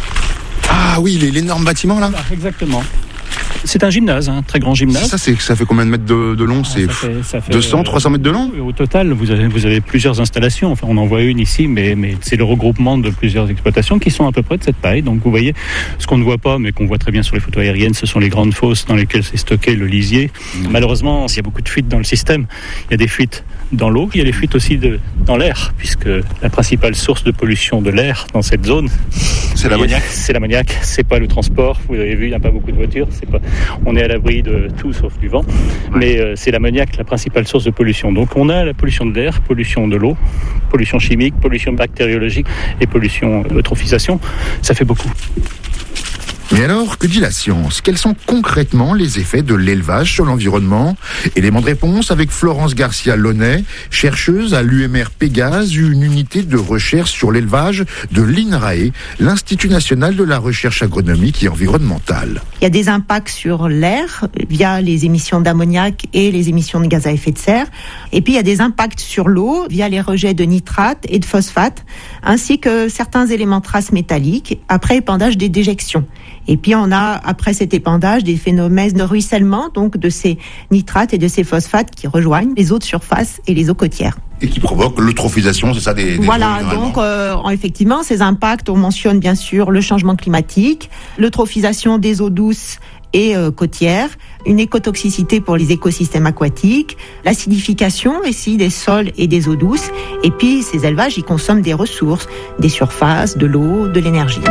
Ah oui, l'énorme bâtiment là. Exactement. C'est un gymnase, un très grand gymnase. Ça fait combien de mètres de long? C'est ça fait 200, 300 mètres de long? Au total, vous avez plusieurs installations. Enfin, on en voit une ici, mais c'est le regroupement de plusieurs exploitations qui sont à peu près de cette taille. Donc vous voyez, ce qu'on ne voit pas, mais qu'on voit très bien sur les photos aériennes, ce sont les grandes fosses dans lesquelles s'est stocké le lisier. Malheureusement, il y a beaucoup de fuites dans le système. Il y a des fuites dans l'eau, il y a des fuites aussi dans l'air, puisque la principale source de pollution de l'air dans cette zone, c'est l'ammoniac. C'est l'ammoniac, c'est pas le transport. Vous avez vu, il n'y a pas beaucoup de voitures. On est à l'abri de tout sauf du vent, mais c'est l'ammoniac la principale source de pollution. Donc on a la pollution de l'air, pollution de l'eau, pollution chimique, pollution bactériologique et pollution eutrophisation. Ça fait beaucoup. Mais alors, que dit la science? Quels sont concrètement les effets de l'élevage sur l'environnement? Élément de réponse avec Florence Garcia-Launay, chercheuse à l'UMR Pégase, une unité de recherche sur l'élevage de l'INRAE, l'Institut national de la recherche agronomique et environnementale. Il y a des impacts sur l'air via les émissions d'ammoniac et les émissions de gaz à effet de serre. Et puis il y a des impacts sur l'eau via les rejets de nitrates et de phosphates, ainsi que certains éléments traces métalliques après épandage des déjections. Et puis on a, après cet épandage, des phénomènes de ruissellement, donc de ces nitrates et de ces phosphates qui rejoignent les eaux de surface et les eaux côtières. Et qui provoquent l'eutrophisation, c'est ça des voilà, donc effectivement, ces impacts, on mentionne bien sûr le changement climatique, l'eutrophisation des eaux douces et côtières, une écotoxicité pour les écosystèmes aquatiques, l'acidification aussi des sols et des eaux douces, et puis ces élevages, ils consomment des ressources, des surfaces, de l'eau, de l'énergie.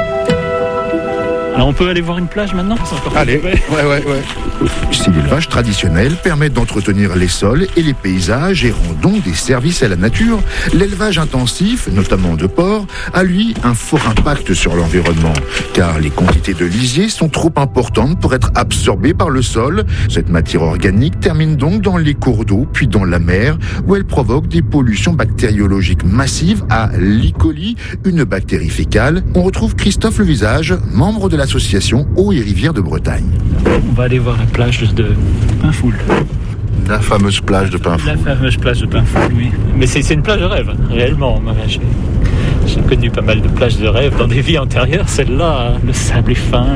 Alors on peut aller voir une plage maintenant? Allez, ouais. Si l'élevage traditionnel permet d'entretenir les sols et les paysages et rend donc des services à la nature, l'élevage intensif, notamment de porcs, a lui un fort impact sur l'environnement. Car les quantités de lisier sont trop importantes pour être absorbées par le sol. Cette matière organique termine donc dans les cours d'eau, puis dans la mer, où elle provoque des pollutions bactériologiques massives à l'E. coli, une bactérie fécale. On retrouve Christophe Levisage, membre de l'association Eau et Rivière de Bretagne. On va aller voir la plage de Pinfoul. La fameuse plage de Pinfoul. La fameuse plage de Pinfoul, oui. Mais c'est une plage de rêve, réellement. J'ai connu pas mal de plages de rêve dans des vies antérieures. Celle-là, le sable est fin.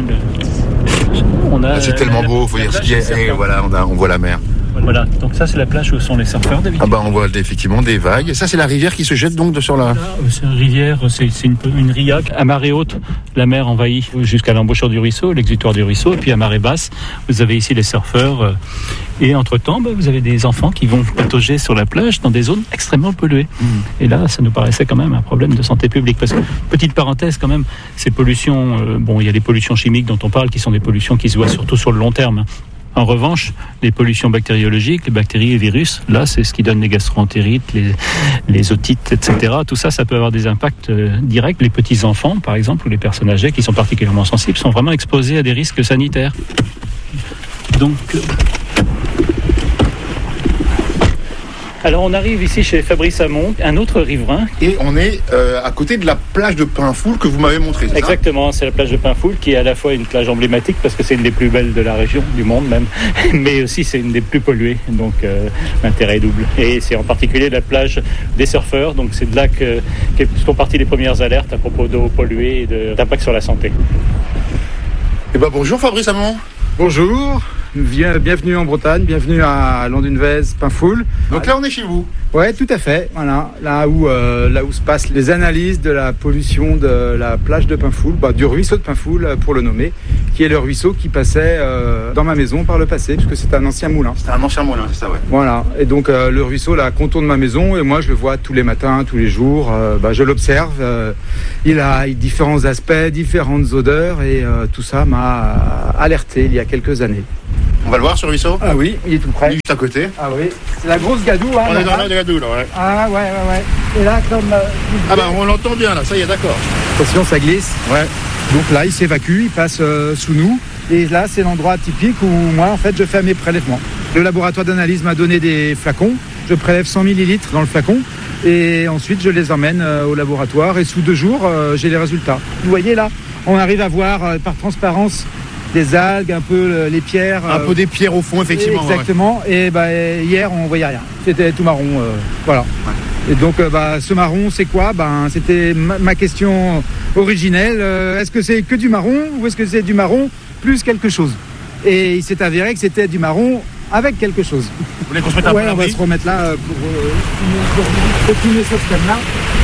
C'est tellement beau, il faut dire skier. Et voilà, on voit la mer. Voilà, donc ça c'est la plage où sont les surfeurs d'habitude. Ah bah on voit effectivement des vagues. Et ça c'est la rivière qui se jette donc sur la... C'est une rivière, c'est une riaque. À marée haute, la mer envahit jusqu'à l'embouchure du ruisseau, l'exutoire du ruisseau. Et puis à marée basse, vous avez ici les surfeurs. Et entre-temps, vous avez des enfants qui vont patauger sur la plage dans des zones extrêmement polluées. Et là, ça nous paraissait quand même un problème de santé publique. Parce que, petite parenthèse quand même, ces pollutions, il y a des pollutions chimiques dont on parle, qui sont des pollutions qui se voient surtout sur le long terme. En revanche, les pollutions bactériologiques, les bactéries et les virus, là, c'est ce qui donne les gastroentérites, les otites, etc. Tout ça, ça peut avoir des impacts directs. Les petits-enfants, par exemple, ou les personnes âgées qui sont particulièrement sensibles, sont vraiment exposés à des risques sanitaires. Donc... Alors on arrive ici chez Fabrice Hamon, un autre riverain. Et on est à côté de la plage de Pinfoul que vous m'avez montré, c'est Exactement, c'est la plage de Pinfoul qui est à la fois une plage emblématique parce que c'est une des plus belles de la région, du monde même, mais aussi c'est une des plus polluées, donc l'intérêt est double. Et c'est en particulier la plage des surfeurs, donc c'est de là que sont parties les premières alertes à propos d'eau polluée et d'impact sur la santé. Eh ben bonjour Fabrice Hamon. Bonjour, bienvenue en Bretagne, bienvenue à Landunvez, Pinfoul. Donc là on est chez vous. Ouais, tout à fait. Voilà, là où se passent les analyses de la pollution de la plage de Pinfoul, du ruisseau de Pinfoul pour le nommer, qui est le ruisseau qui passait dans ma maison par le passé, puisque c'est un ancien moulin. C'était un ancien moulin, c'est ça, ouais. Voilà, et donc le ruisseau là contourne ma maison et moi je le vois tous les matins, tous les jours. Je l'observe. Il a différents aspects, différentes odeurs et tout ça m'a alerté il y a quelques années. On va le voir sur le ruisseau ? Ah oui, il est tout près. Il est juste à côté. Ah oui, c'est la grosse gadoue. Hein, on est dans la gadoue là, ouais. Ah ouais. Et là, comme... on l'entend bien là, ça y est, d'accord. Attention, ça glisse. Ouais. Donc là, il s'évacue, il passe sous nous. Et là, c'est l'endroit typique où moi, en fait, je fais mes prélèvements. Le laboratoire d'analyse m'a donné des flacons. Je prélève 100 millilitres dans le flacon. Et ensuite, je les emmène au laboratoire. Et sous 2 jours, j'ai les résultats. Vous voyez là, on arrive à voir par transparence des algues, un peu les pierres. Un peu des pierres au fond, effectivement. Exactement. Ouais. Et hier, on voyait rien. C'était tout marron. Voilà. Ouais. Et donc, ce marron, c'est quoi ? C'était ma question originelle. Est-ce que c'est que du marron ou est-ce que c'est du marron plus quelque chose ? Et il s'est avéré que c'était du marron avec quelque chose. Vous voulez qu'on se mette un peu ? Ouais, on va se remettre là pour continuer ce thème-là.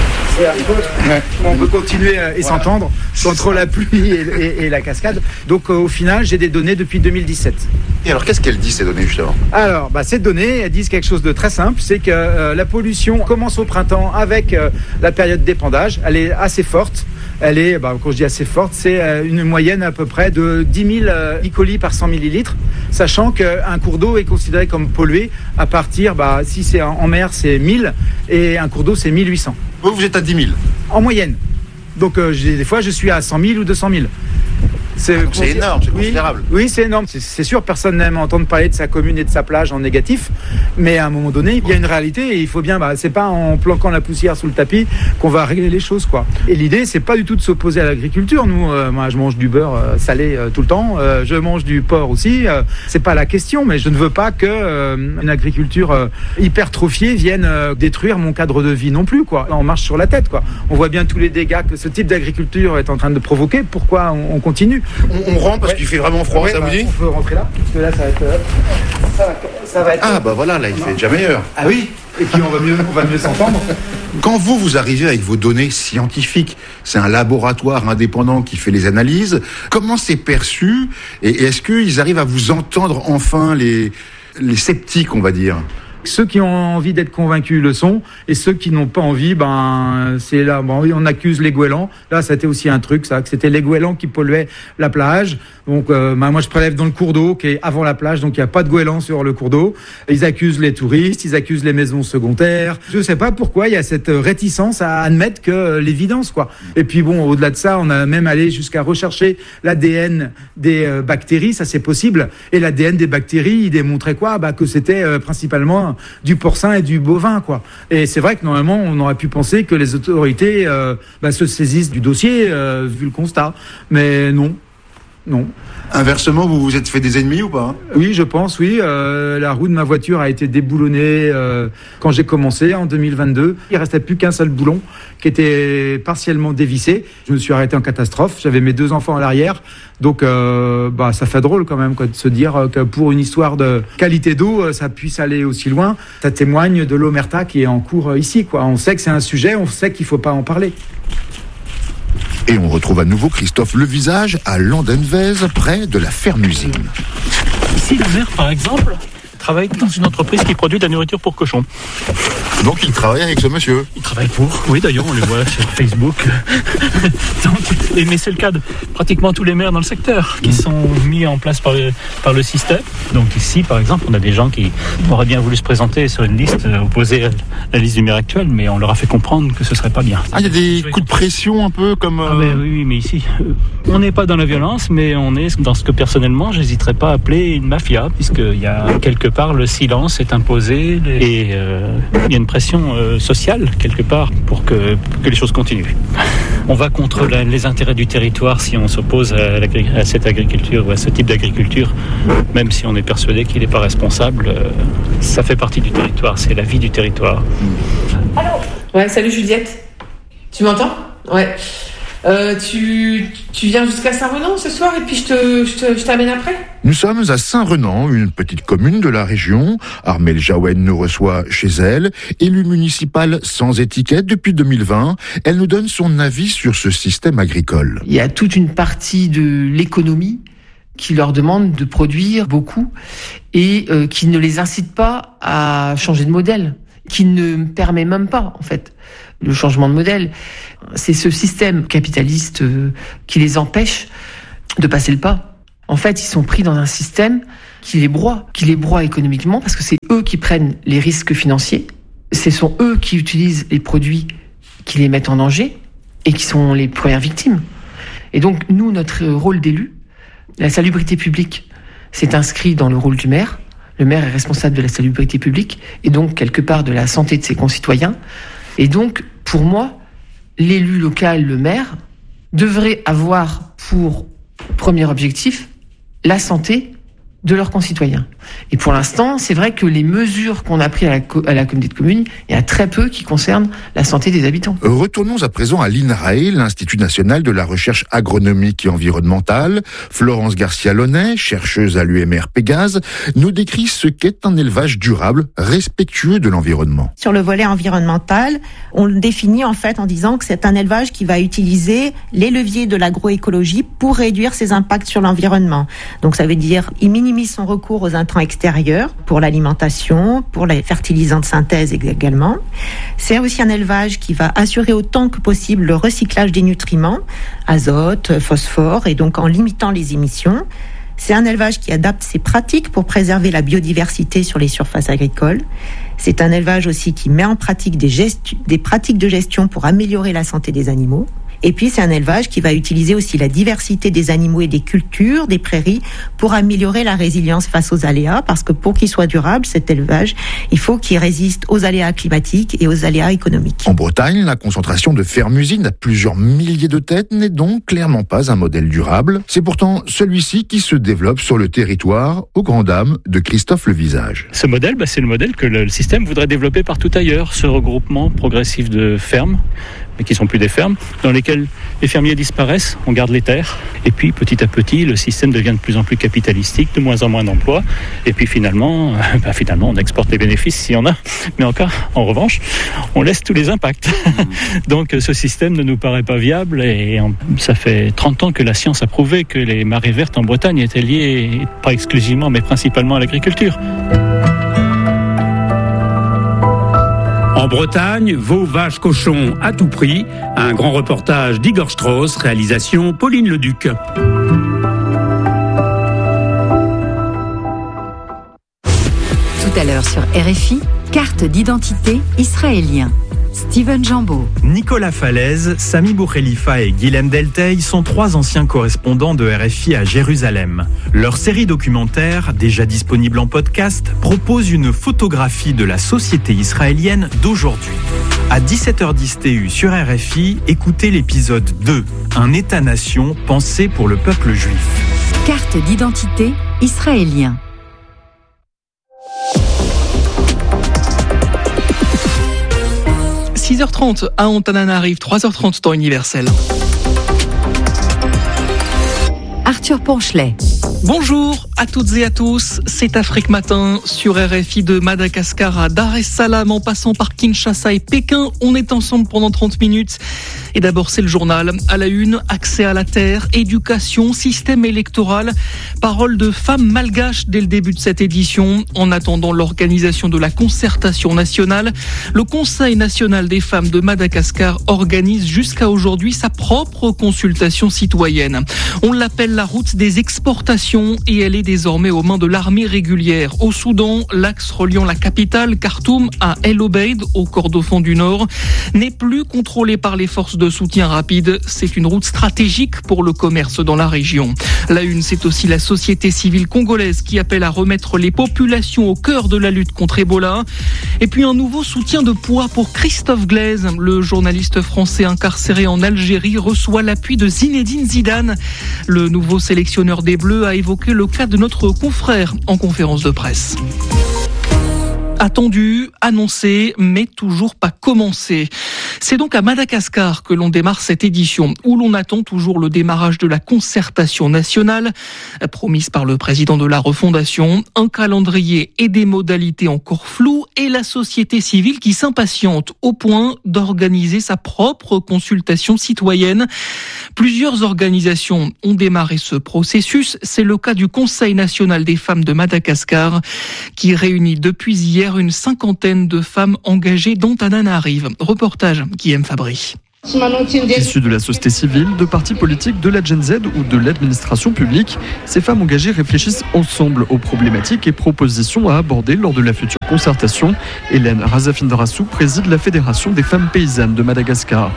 On peut continuer et s'entendre contre la pluie et la cascade. Donc au final, j'ai des données depuis 2017. Et alors, qu'est-ce qu'elles disent ces données justement ? Alors, ces données, elles disent quelque chose de très simple, c'est que la pollution commence au printemps avec la période d'épandage. Elle est assez forte. Elle est, quand je dis assez forte, c'est une moyenne à peu près de 10 000 E. coli par 100 millilitres, sachant qu'un cours d'eau est considéré comme pollué à partir, si c'est en mer, c'est 1000 et un cours d'eau, c'est 1800. Vous êtes à 10 000 ? En moyenne. Donc des fois, je suis à 100 000 ou 200 000. C'est énorme, c'est considérable. Oui, c'est énorme. C'est sûr, personne n'aime entendre parler de sa commune et de sa plage en négatif. Mais à un moment donné, il y a une réalité et il faut bien, c'est pas en planquant la poussière sous le tapis qu'on va régler les choses, quoi. Et l'idée, c'est pas du tout de s'opposer à l'agriculture. Nous, moi, je mange du beurre salé tout le temps. Je mange du porc aussi. C'est pas la question, mais je ne veux pas que une agriculture hypertrophiée vienne détruire mon cadre de vie non plus, quoi. On marche sur la tête, quoi. On voit bien tous les dégâts que ce type d'agriculture est en train de provoquer. Pourquoi on continue ? On rentre parce qu'il fait vraiment froid, ça vous dit ? On peut rentrer là, parce que là, ça va être... Ah, voilà, là, il fait déjà meilleur. Ah oui ? Et puis on va mieux s'entendre. Quand vous arrivez avec vos données scientifiques, c'est un laboratoire indépendant qui fait les analyses, comment c'est perçu ? Et est-ce qu'ils arrivent à vous entendre enfin, les sceptiques, on va dire ? Ceux qui ont envie d'être convaincus le sont, et ceux qui n'ont pas envie, c'est là. On accuse les goélands. Là, c'était aussi un truc, ça, que c'était les goélands qui polluaient la plage. Donc, moi, je prélève dans le cours d'eau qui est avant la plage, donc il n'y a pas de goélands sur le cours d'eau. Ils accusent les touristes, ils accusent les maisons secondaires. Je ne sais pas pourquoi il y a cette réticence à admettre que l'évidence, quoi. Et puis au-delà de ça, on a même allé jusqu'à rechercher l'ADN des bactéries, ça c'est possible. Et l'ADN des bactéries, il démontrait quoi ? Que c'était principalement du porcin et du bovin, quoi. Et c'est vrai que normalement, on aurait pu penser que les autorités se saisissent du dossier vu le constat, mais non. Inversement, vous vous êtes fait des ennemis ou pas ? Oui, je pense, oui. La roue de ma voiture a été déboulonnée quand j'ai commencé en 2022. Il restait plus qu'un seul boulon qui était partiellement dévissé. Je me suis arrêté en catastrophe. J'avais mes 2 enfants à l'arrière. Donc, ça fait drôle quand même, quoi, de se dire que pour une histoire de qualité d'eau, ça puisse aller aussi loin. Ça témoigne de l'omerta qui est en cours ici, quoi. On sait que c'est un sujet, on sait qu'il faut pas en parler. Et on retrouve à nouveau Christophe Levisage à Landunvez, près de la ferme-usine. Ici, la mère, par exemple, travaille dans une entreprise qui produit de la nourriture pour cochons. Donc il travaille avec ce monsieur. Il travaille pour. Oui, d'ailleurs, on les voit sur Facebook. Mais c'est le cas de pratiquement tous les maires dans le secteur qui sont mis en place par le système. Donc ici, par exemple, on a des gens qui auraient bien voulu se présenter sur une liste opposée à la liste du maire actuel, mais on leur a fait comprendre que ce serait pas bien. Ah, il y a des coups de pression un peu comme... Oui, mais ici, on n'est pas dans la violence, mais on est dans ce que personnellement, j'hésiterais pas à appeler une mafia, puisqu'il y a quelques part, le silence est imposé et il y a une pression sociale, quelque part, pour que les choses continuent. On va contre les intérêts du territoire si on s'oppose à cette agriculture ou à ce type d'agriculture, même si on est persuadé qu'il n'est pas responsable. Ça fait partie du territoire, c'est la vie du territoire. Allô ? Ouais, salut Juliette. Tu m'entends ? Ouais. Tu viens jusqu'à Saint-Renan ce soir et puis je t'amène après ? Nous sommes à Saint-Renan, une petite commune de la région. Armelle Jaouen nous reçoit chez elle. Élue municipale sans étiquette depuis 2020, elle nous donne son avis sur ce système agricole. Il y a toute une partie de l'économie qui leur demande de produire beaucoup et qui ne les incite pas à changer de modèle, qui ne permet même pas, en fait, le changement de modèle. C'est ce système capitaliste qui les empêche de passer le pas. En fait, ils sont pris dans un système qui les broie économiquement, parce que c'est eux qui prennent les risques financiers. Ce sont eux qui utilisent les produits qui les mettent en danger et qui sont les premières victimes. Et donc, nous, notre rôle d'élu, la salubrité publique, c'est inscrit dans le rôle du maire. Le maire est responsable de la salubrité publique et donc, quelque part, de la santé de ses concitoyens. Et donc, pour moi, l'élu local, le maire, devrait avoir pour premier objectif la santé de leurs concitoyens. Et pour l'instant, c'est vrai que les mesures qu'on a prises à la communauté de communes, il y a très peu qui concernent la santé des habitants. Retournons à présent à l'INRAE, l'Institut national de la recherche agronomique et environnementale. Florence Garcia-Launay, chercheuse à l'UMR Pégase, nous décrit ce qu'est un élevage durable, respectueux de l'environnement. Sur le volet environnemental, on le définit en fait en disant que c'est un élevage qui va utiliser les leviers de l'agroécologie pour réduire ses impacts sur l'environnement. Donc ça veut dire, il minimise son recours aux intrants extérieurs pour l'alimentation, pour les fertilisants de synthèse également. C'est aussi un élevage qui va assurer autant que possible le recyclage des nutriments, azote, phosphore, et donc en limitant les émissions. C'est un élevage qui adapte ses pratiques pour préserver la biodiversité sur les surfaces agricoles. C'est un élevage aussi qui met en pratique des pratiques de gestion pour améliorer la santé des animaux. Et puis, c'est un élevage qui va utiliser aussi la diversité des animaux et des cultures, des prairies, pour améliorer la résilience face aux aléas, parce que pour qu'il soit durable, cet élevage, il faut qu'il résiste aux aléas climatiques et aux aléas économiques. En Bretagne, la concentration de fermes-usines à plusieurs milliers de têtes n'est donc clairement pas un modèle durable. C'est pourtant celui-ci qui se développe sur le territoire, aux grandes dames de Christophe Levisage. Ce modèle, c'est le modèle que le système voudrait développer partout ailleurs, ce regroupement progressif de fermes, mais qui ne sont plus des fermes, dans lesquelles les fermiers disparaissent, on garde les terres, et puis petit à petit, le système devient de plus en plus capitalistique, de moins en moins d'emplois, et puis finalement, on exporte les bénéfices s'il y en a, mais encore, en revanche, on laisse tous les impacts. Donc ce système ne nous paraît pas viable, et ça fait 30 ans que la science a prouvé que les marées vertes en Bretagne étaient liées, pas exclusivement, mais principalement à l'agriculture. En Bretagne, veaux, vaches, cochons à tout prix. Un grand reportage d'Igor Strauss, réalisation Pauline Leduc. Tout à l'heure sur RFI, carte d'identité israélien. Steven Jambeau. Nicolas Falaise, Sami Boukhelifa et Guilhem Delteil sont 3 anciens correspondants de RFI à Jérusalem. Leur série documentaire, déjà disponible en podcast, propose une photographie de la société israélienne d'aujourd'hui. À 17h10 TU sur RFI, écoutez l'épisode 2, un État-nation pensé pour le peuple juif. Carte d'identité israélien. 6h30 à Antananarive, 3h30 temps universel. Arthur Ponchelet. Bonjour à toutes et à tous, c'est Afrique Matin sur RFI de Madagascar à Dar es Salaam en passant par Kinshasa et Pékin. On est ensemble pendant 30 minutes. Et d'abord, c'est le journal. À la une, accès à la terre, éducation, système électoral. Parole de femmes malgaches dès le début de cette édition. En attendant l'organisation de la concertation nationale, le Conseil national des femmes de Madagascar organise jusqu'à aujourd'hui sa propre consultation citoyenne. On l'appelle la route des exportations mission et elle est désormais aux mains de l'armée régulière. Au Soudan, l'axe reliant la capitale, Khartoum, à El Obeid, au Kordofan du Nord, n'est plus contrôlé par les forces de soutien rapide. C'est une route stratégique pour le commerce dans la région. La une, c'est aussi la société civile congolaise qui appelle à remettre les populations au cœur de la lutte contre Ebola. Et puis un nouveau soutien de poids pour Christophe Glaise. Le journaliste français incarcéré en Algérie reçoit l'appui de Zinedine Zidane. Le nouveau sélectionneur des Bleus a évoqué le cas de notre confrère en conférence de presse. Attendu, annoncé, mais toujours pas commencé. C'est donc à Madagascar que l'on démarre cette édition, où l'on attend toujours le démarrage de la concertation nationale, promise par le président de la refondation, un calendrier et des modalités encore floues, et la société civile qui s'impatiente au point d'organiser sa propre consultation citoyenne. Plusieurs organisations ont démarré ce processus. C'est le cas du Conseil national des femmes de Madagascar, qui réunit depuis hier une cinquantaine de femmes engagées dont Antananarive. Reportage Guillaume Fabry. Issus de la société civile, de partis politiques, de la Gen Z ou de l'administration publique, ces femmes engagées réfléchissent ensemble aux problématiques et propositions à aborder lors de la future concertation. Hélène Razafindrassou préside la Fédération des femmes paysannes de Madagascar.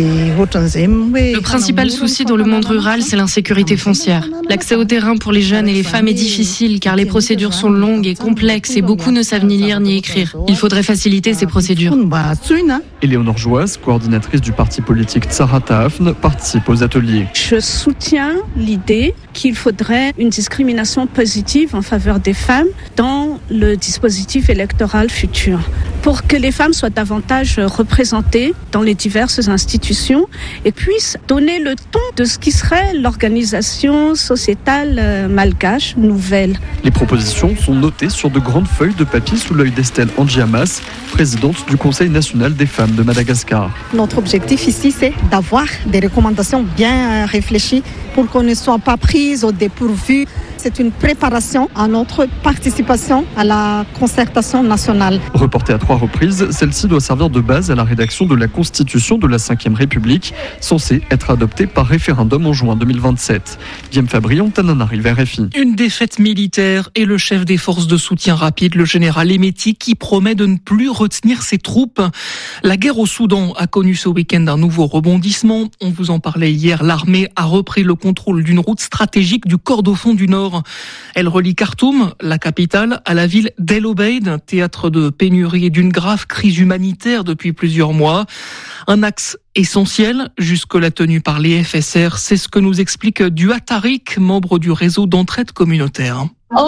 Le principal souci dans le monde rural, c'est l'insécurité foncière. L'accès au terrain pour les jeunes et les femmes est difficile car les procédures sont longues et complexes et beaucoup ne savent ni lire ni écrire. Il faudrait faciliter ces procédures. Éléonore Joas, coordinatrice du parti politique Tsara Taafn, participe aux ateliers. Je soutiens l'idée qu'il faudrait une discrimination positive en faveur des femmes dans le dispositif électoral futur, pour que les femmes soient davantage représentées dans les diverses institutions et puissent donner le ton de ce qui serait l'organisation sociétale malgache nouvelle. Les propositions sont notées sur de grandes feuilles de papier sous l'œil d'Estelle Andjiamas, présidente du Conseil national des femmes de Madagascar. Notre objectif ici, c'est d'avoir des recommandations bien réfléchies pour qu'on ne soit pas prise au dépourvu. C'est une préparation à notre participation à la concertation nationale. Reportée à 3 reprises, celle-ci doit servir de base à la rédaction de la Constitution de la Ve République, censée être adoptée par référendum en juin 2027. Guillaume Fabry, Antananarive, RFI. Une défaite militaire et le chef des forces de soutien rapide, le général Hemeti, qui promet de ne plus retenir ses troupes. La guerre au Soudan a connu ce week-end un nouveau rebondissement. On vous en parlait hier, l'armée a repris le contrôle d'une route stratégique du Kordofan du Nord. Elle relie Khartoum, la capitale, à la ville d'El Obeid, théâtre de pénurie et d'une grave crise humanitaire depuis plusieurs mois. Un axe essentiel, jusque-là tenu par les FSR, c'est ce que nous explique Dua Tariq, membre du réseau d'entraide communautaire.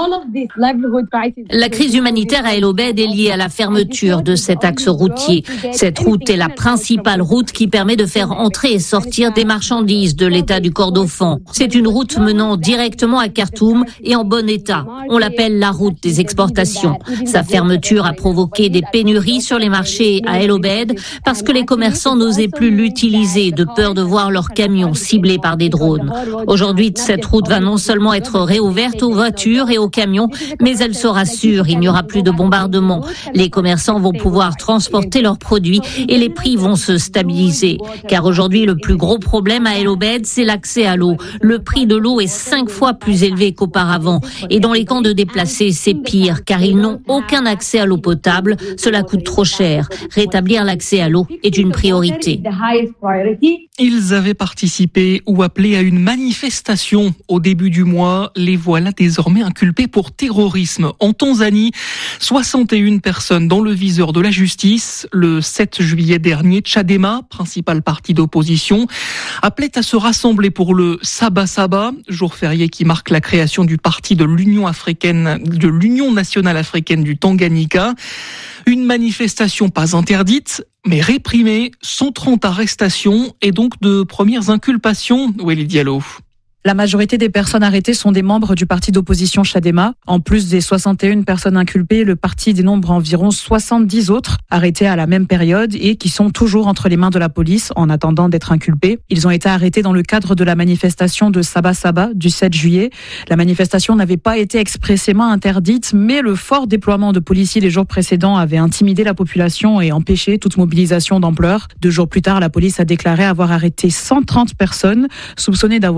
La crise humanitaire à El Obeid est liée à la fermeture de cet axe routier. Cette route est la principale route qui permet de faire entrer et sortir des marchandises de l'état du Kordofan. C'est une route menant directement à Khartoum et en bon état. On l'appelle la route des exportations. Sa fermeture a provoqué des pénuries sur les marchés à El Obeid parce que les commerçants n'osaient plus l'utiliser de peur de voir leurs camions ciblés par des drones. Aujourd'hui, cette route va non seulement être réouverte aux voitures et aux camions, mais elle sera sûre, il n'y aura plus de bombardement. Les commerçants vont pouvoir transporter leurs produits et les prix vont se stabiliser. Car aujourd'hui, le plus gros problème à El Obeid, c'est l'accès à l'eau. Le prix de l'eau est 5 fois plus élevé qu'auparavant. Et dans les camps de déplacés, c'est pire, car ils n'ont aucun accès à l'eau potable. Cela coûte trop cher. Rétablir l'accès à l'eau est une priorité. Ils avaient participé ou appelé à une manifestation au début du mois. Les voilà désormais inculpés pour terrorisme. En Tanzanie, 61 personnes dans le viseur de la justice. Le 7 juillet dernier, Chadema, principal parti d'opposition, appelait à se rassembler pour le Sabasaba, jour férié qui marque la création du parti de l'Union nationale africaine du Tanganyika. Une manifestation pas interdite, mais réprimée, 130 arrestations et donc de premières inculpations. Welly Diallo. La majorité des personnes arrêtées sont des membres du parti d'opposition Chadema. En plus des 61 personnes inculpées, le parti dénombre environ 70 autres arrêtés à la même période et qui sont toujours entre les mains de la police en attendant d'être inculpés. Ils ont été arrêtés dans le cadre de la manifestation de Sabasaba du 7 juillet. La manifestation n'avait pas été expressément interdite, mais le fort déploiement de policiers les jours précédents avait intimidé la population et empêché toute mobilisation d'ampleur. 2 jours plus tard, la police a déclaré avoir arrêté 130 personnes soupçonnées d'avoir planifié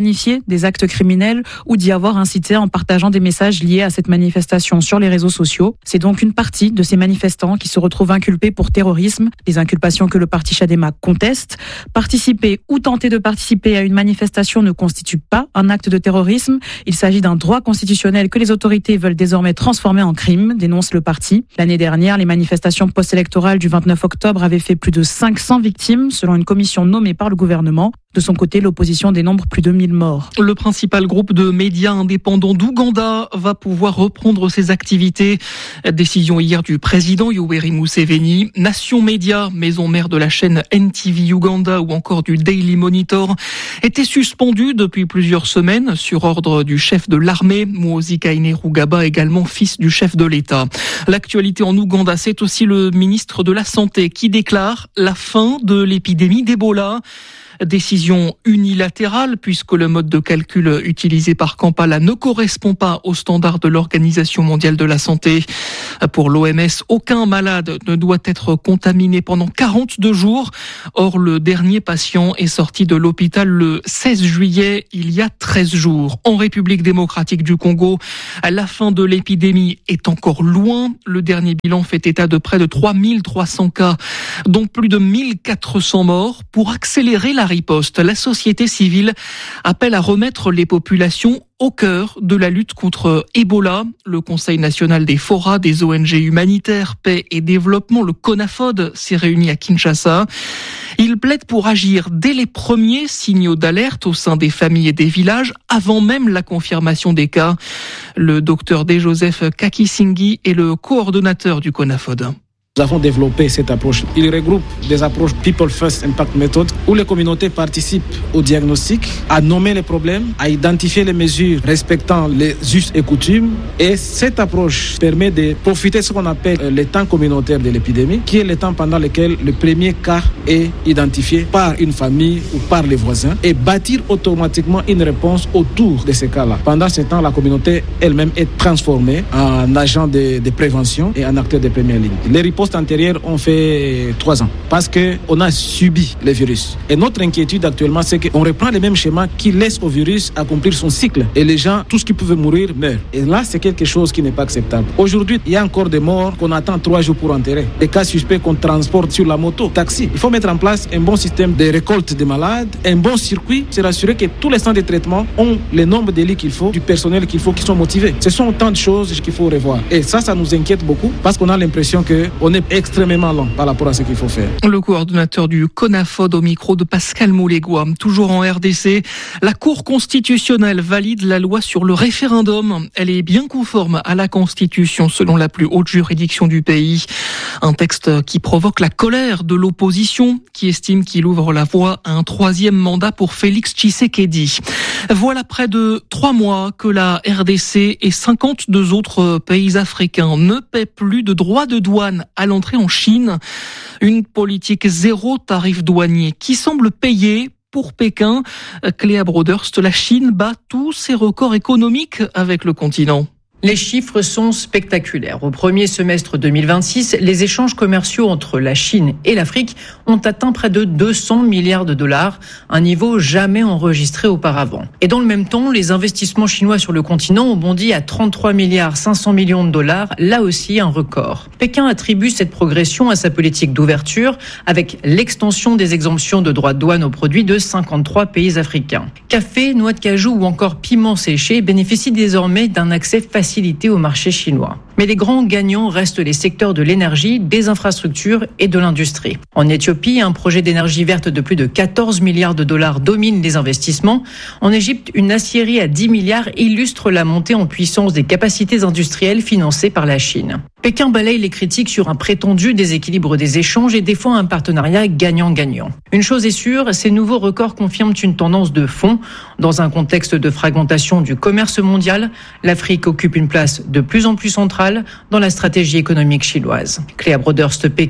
planifié des actes criminels ou d'y avoir incité en partageant des messages liés à cette manifestation sur les réseaux sociaux. C'est donc une partie de ces manifestants qui se retrouvent inculpés pour terrorisme, des inculpations que le parti Chadema conteste. Participer ou tenter de participer à une manifestation ne constitue pas un acte de terrorisme. Il s'agit d'un droit constitutionnel que les autorités veulent désormais transformer en crime, dénonce le parti. L'année dernière, les manifestations post-électorales du 29 octobre avaient fait plus de 500 victimes, selon une commission nommée par le gouvernement. De son côté, l'opposition dénombre plus de 1000 morts. Le principal groupe de médias indépendants d'Ouganda va pouvoir reprendre ses activités. Décision hier du président Yoweri Museveni. Nation Média, maison mère de la chaîne NTV Uganda ou encore du Daily Monitor, était suspendue depuis plusieurs semaines sur ordre du chef de l'armée, Muhoozi Kainerugaba, également fils du chef de l'État. L'actualité en Ouganda, c'est aussi le ministre de la Santé qui déclare la fin de l'épidémie d'Ebola. Décision unilatérale puisque le mode de calcul utilisé par Kampala ne correspond pas aux standards de l'Organisation mondiale de la santé. Pour l'OMS, aucun malade ne doit être contaminé pendant 42 jours. Or, le dernier patient est sorti de l'hôpital le 16 juillet, il y a 13 jours. En République démocratique du Congo, la fin de l'épidémie est encore loin. Le dernier bilan fait état de près de 3300 cas, dont plus de 1400 morts. Pour accélérer la riposte, la société civile appelle à remettre les populations au cœur de la lutte contre Ebola. Le Conseil national des FORA, des ONG humanitaires, paix et développement, le CONAFOD, s'est réuni à Kinshasa. Il plaide pour agir dès les premiers signaux d'alerte au sein des familles et des villages, avant même la confirmation des cas. Le docteur D. Joseph Kakisingi est le coordonnateur du CONAFOD. Nous avons développé cette approche. Il regroupe des approches People First Impact Method où les communautés participent au diagnostic, à nommer les problèmes, à identifier les mesures respectant les us et coutumes. Et cette approche permet de profiter de ce qu'on appelle le temps communautaire de l'épidémie, qui est le temps pendant lequel le premier cas est identifié par une famille ou par les voisins et bâtir automatiquement une réponse autour de ces cas-là. Pendant ce temps, la communauté elle-même est transformée en agent de prévention et en acteur de première ligne. Les ripostes antérieures ont fait 3 ans parce qu'on a subi le virus. Et notre inquiétude actuellement, c'est qu'on reprend les mêmes schémas qui laissent au virus accomplir son cycle. Et les gens, tout ce qui pouvait mourir, meurt. Et là, c'est quelque chose qui n'est pas acceptable. Aujourd'hui, il y a encore des morts qu'on attend 3 jours pour enterrer. Des cas suspects qu'on transporte sur la moto, taxi. Il faut mettre en place un bon système de récolte des malades, un bon circuit, c'est rassurer que tous les centres de traitement ont le nombre de lits qu'il faut, du personnel qu'il faut, qui sont motivés. Ce sont autant de choses qu'il faut revoir. Et ça nous inquiète beaucoup parce qu'on a l'impression qu'on est extrêmement lent par rapport à ce qu'il faut faire. Le coordonnateur du CONAFOD au micro de Pascal Moulégois. Toujours en RDC, la Cour constitutionnelle valide la loi sur le référendum. Elle est bien conforme à la Constitution selon la plus haute juridiction du pays. Un texte qui provoque la colère de l'opposition qui estime qu'il ouvre la voie à un 3e mandat pour Félix Tshisekedi. Voilà près de 3 mois que la RDC et 52 autres pays africains ne paient plus de droits de douane à l'entrée en Chine. Une politique zéro tarif douanier qui semble payer pour Pékin. Cléa Broderst, la Chine bat tous ses records économiques avec le continent. Les chiffres sont spectaculaires. Au premier semestre 2026, les échanges commerciaux entre la Chine et l'Afrique ont atteint près de 200 milliards de dollars, un niveau jamais enregistré auparavant. Et dans le même temps, les investissements chinois sur le continent ont bondi à 33 milliards 500 millions de dollars, là aussi un record. Pékin attribue cette progression à sa politique d'ouverture, avec l'extension des exemptions de droits de douane aux produits de 53 pays africains. Café, noix de cajou ou encore piments séchés bénéficient désormais d'un accès facile au marché chinois. Mais les grands gagnants restent les secteurs de l'énergie, des infrastructures et de l'industrie. En Éthiopie, un projet d'énergie verte de plus de 14 milliards de dollars domine les investissements. En Égypte, une aciérie à 10 milliards illustre la montée en puissance des capacités industrielles financées par la Chine. Pékin balaye les critiques sur un prétendu déséquilibre des échanges et défend un partenariat gagnant-gagnant. Une chose est sûre, ces nouveaux records confirment une tendance de fond. Dans un contexte de fragmentation du commerce mondial, l'Afrique occupe une place de plus en plus centrale dans la stratégie économique chinoise. Cléa Broderst, Pékin,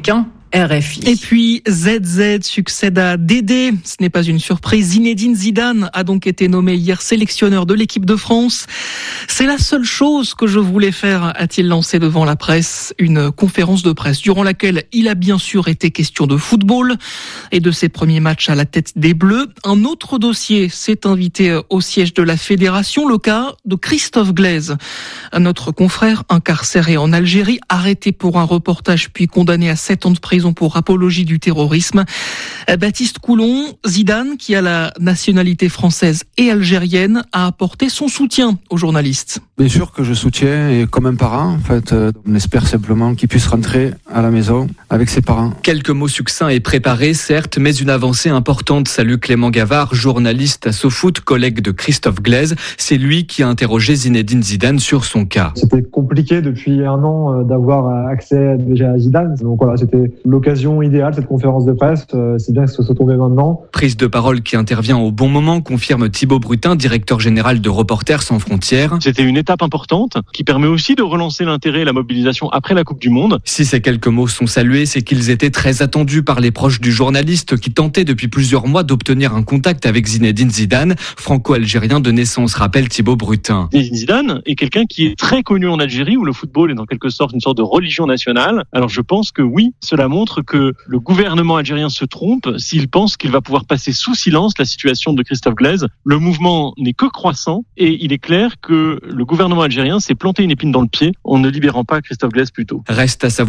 RFI. Et puis ZZ succède à Dédé. Ce n'est pas une surprise. Zinedine Zidane a donc été nommé hier sélectionneur de l'équipe de France. C'est la seule chose que je voulais faire, a-t-il lancé devant la presse. Une conférence de presse durant laquelle il a bien sûr été question de football et de ses premiers matchs à la tête des Bleus. Un autre dossier s'est invité au siège de la fédération, le cas de Christophe Glaise. Notre confrère incarcéré en Algérie, arrêté pour un reportage puis condamné à 7 ans de prison pour apologie du terrorisme. Baptiste Coulon, Zidane, qui a la nationalité française et algérienne, a apporté son soutien aux journalistes. Bien sûr que je soutiens, et comme un parent, en fait, on espère simplement qu'il puisse rentrer à la maison avec ses parents. Quelques mots succincts et préparés, certes, mais une avancée importante. Salue Clément Gavard, journaliste à SoFoot, collègue de Christophe Glaise. C'est lui qui a interrogé Zinedine Zidane sur son cas. C'était compliqué depuis un an d'avoir accès déjà à Zidane. Donc voilà, c'était l'occasion idéale, cette conférence de presse. C'est bien que ce soit tombé maintenant. Prise de parole qui intervient au bon moment, confirme Thibaut Brutin, directeur général de Reporters sans frontières. C'était une étape importante qui permet aussi de relancer l'intérêt et la mobilisation après la Coupe du Monde. Si ces quelques mots sont salués, c'est qu'ils étaient très attendus par les proches du journaliste qui tentait depuis plusieurs mois d'obtenir un contact avec Zinedine Zidane, franco-algérien de naissance, rappelle Thibaut Brutin. Zinedine Zidane est quelqu'un qui est très connu en Algérie où le football est en quelque sorte une sorte de religion nationale. Alors je pense que oui, cela montre que le gouvernement algérien se trompe s'il pense qu'il va pouvoir passer sous silence la situation de Christophe Glaise. Le mouvement n'est que croissant et il est clair que le gouvernement algérien s'est planté une épine dans le pied en ne libérant pas Christophe Glaise plus tôt. Reste à savoir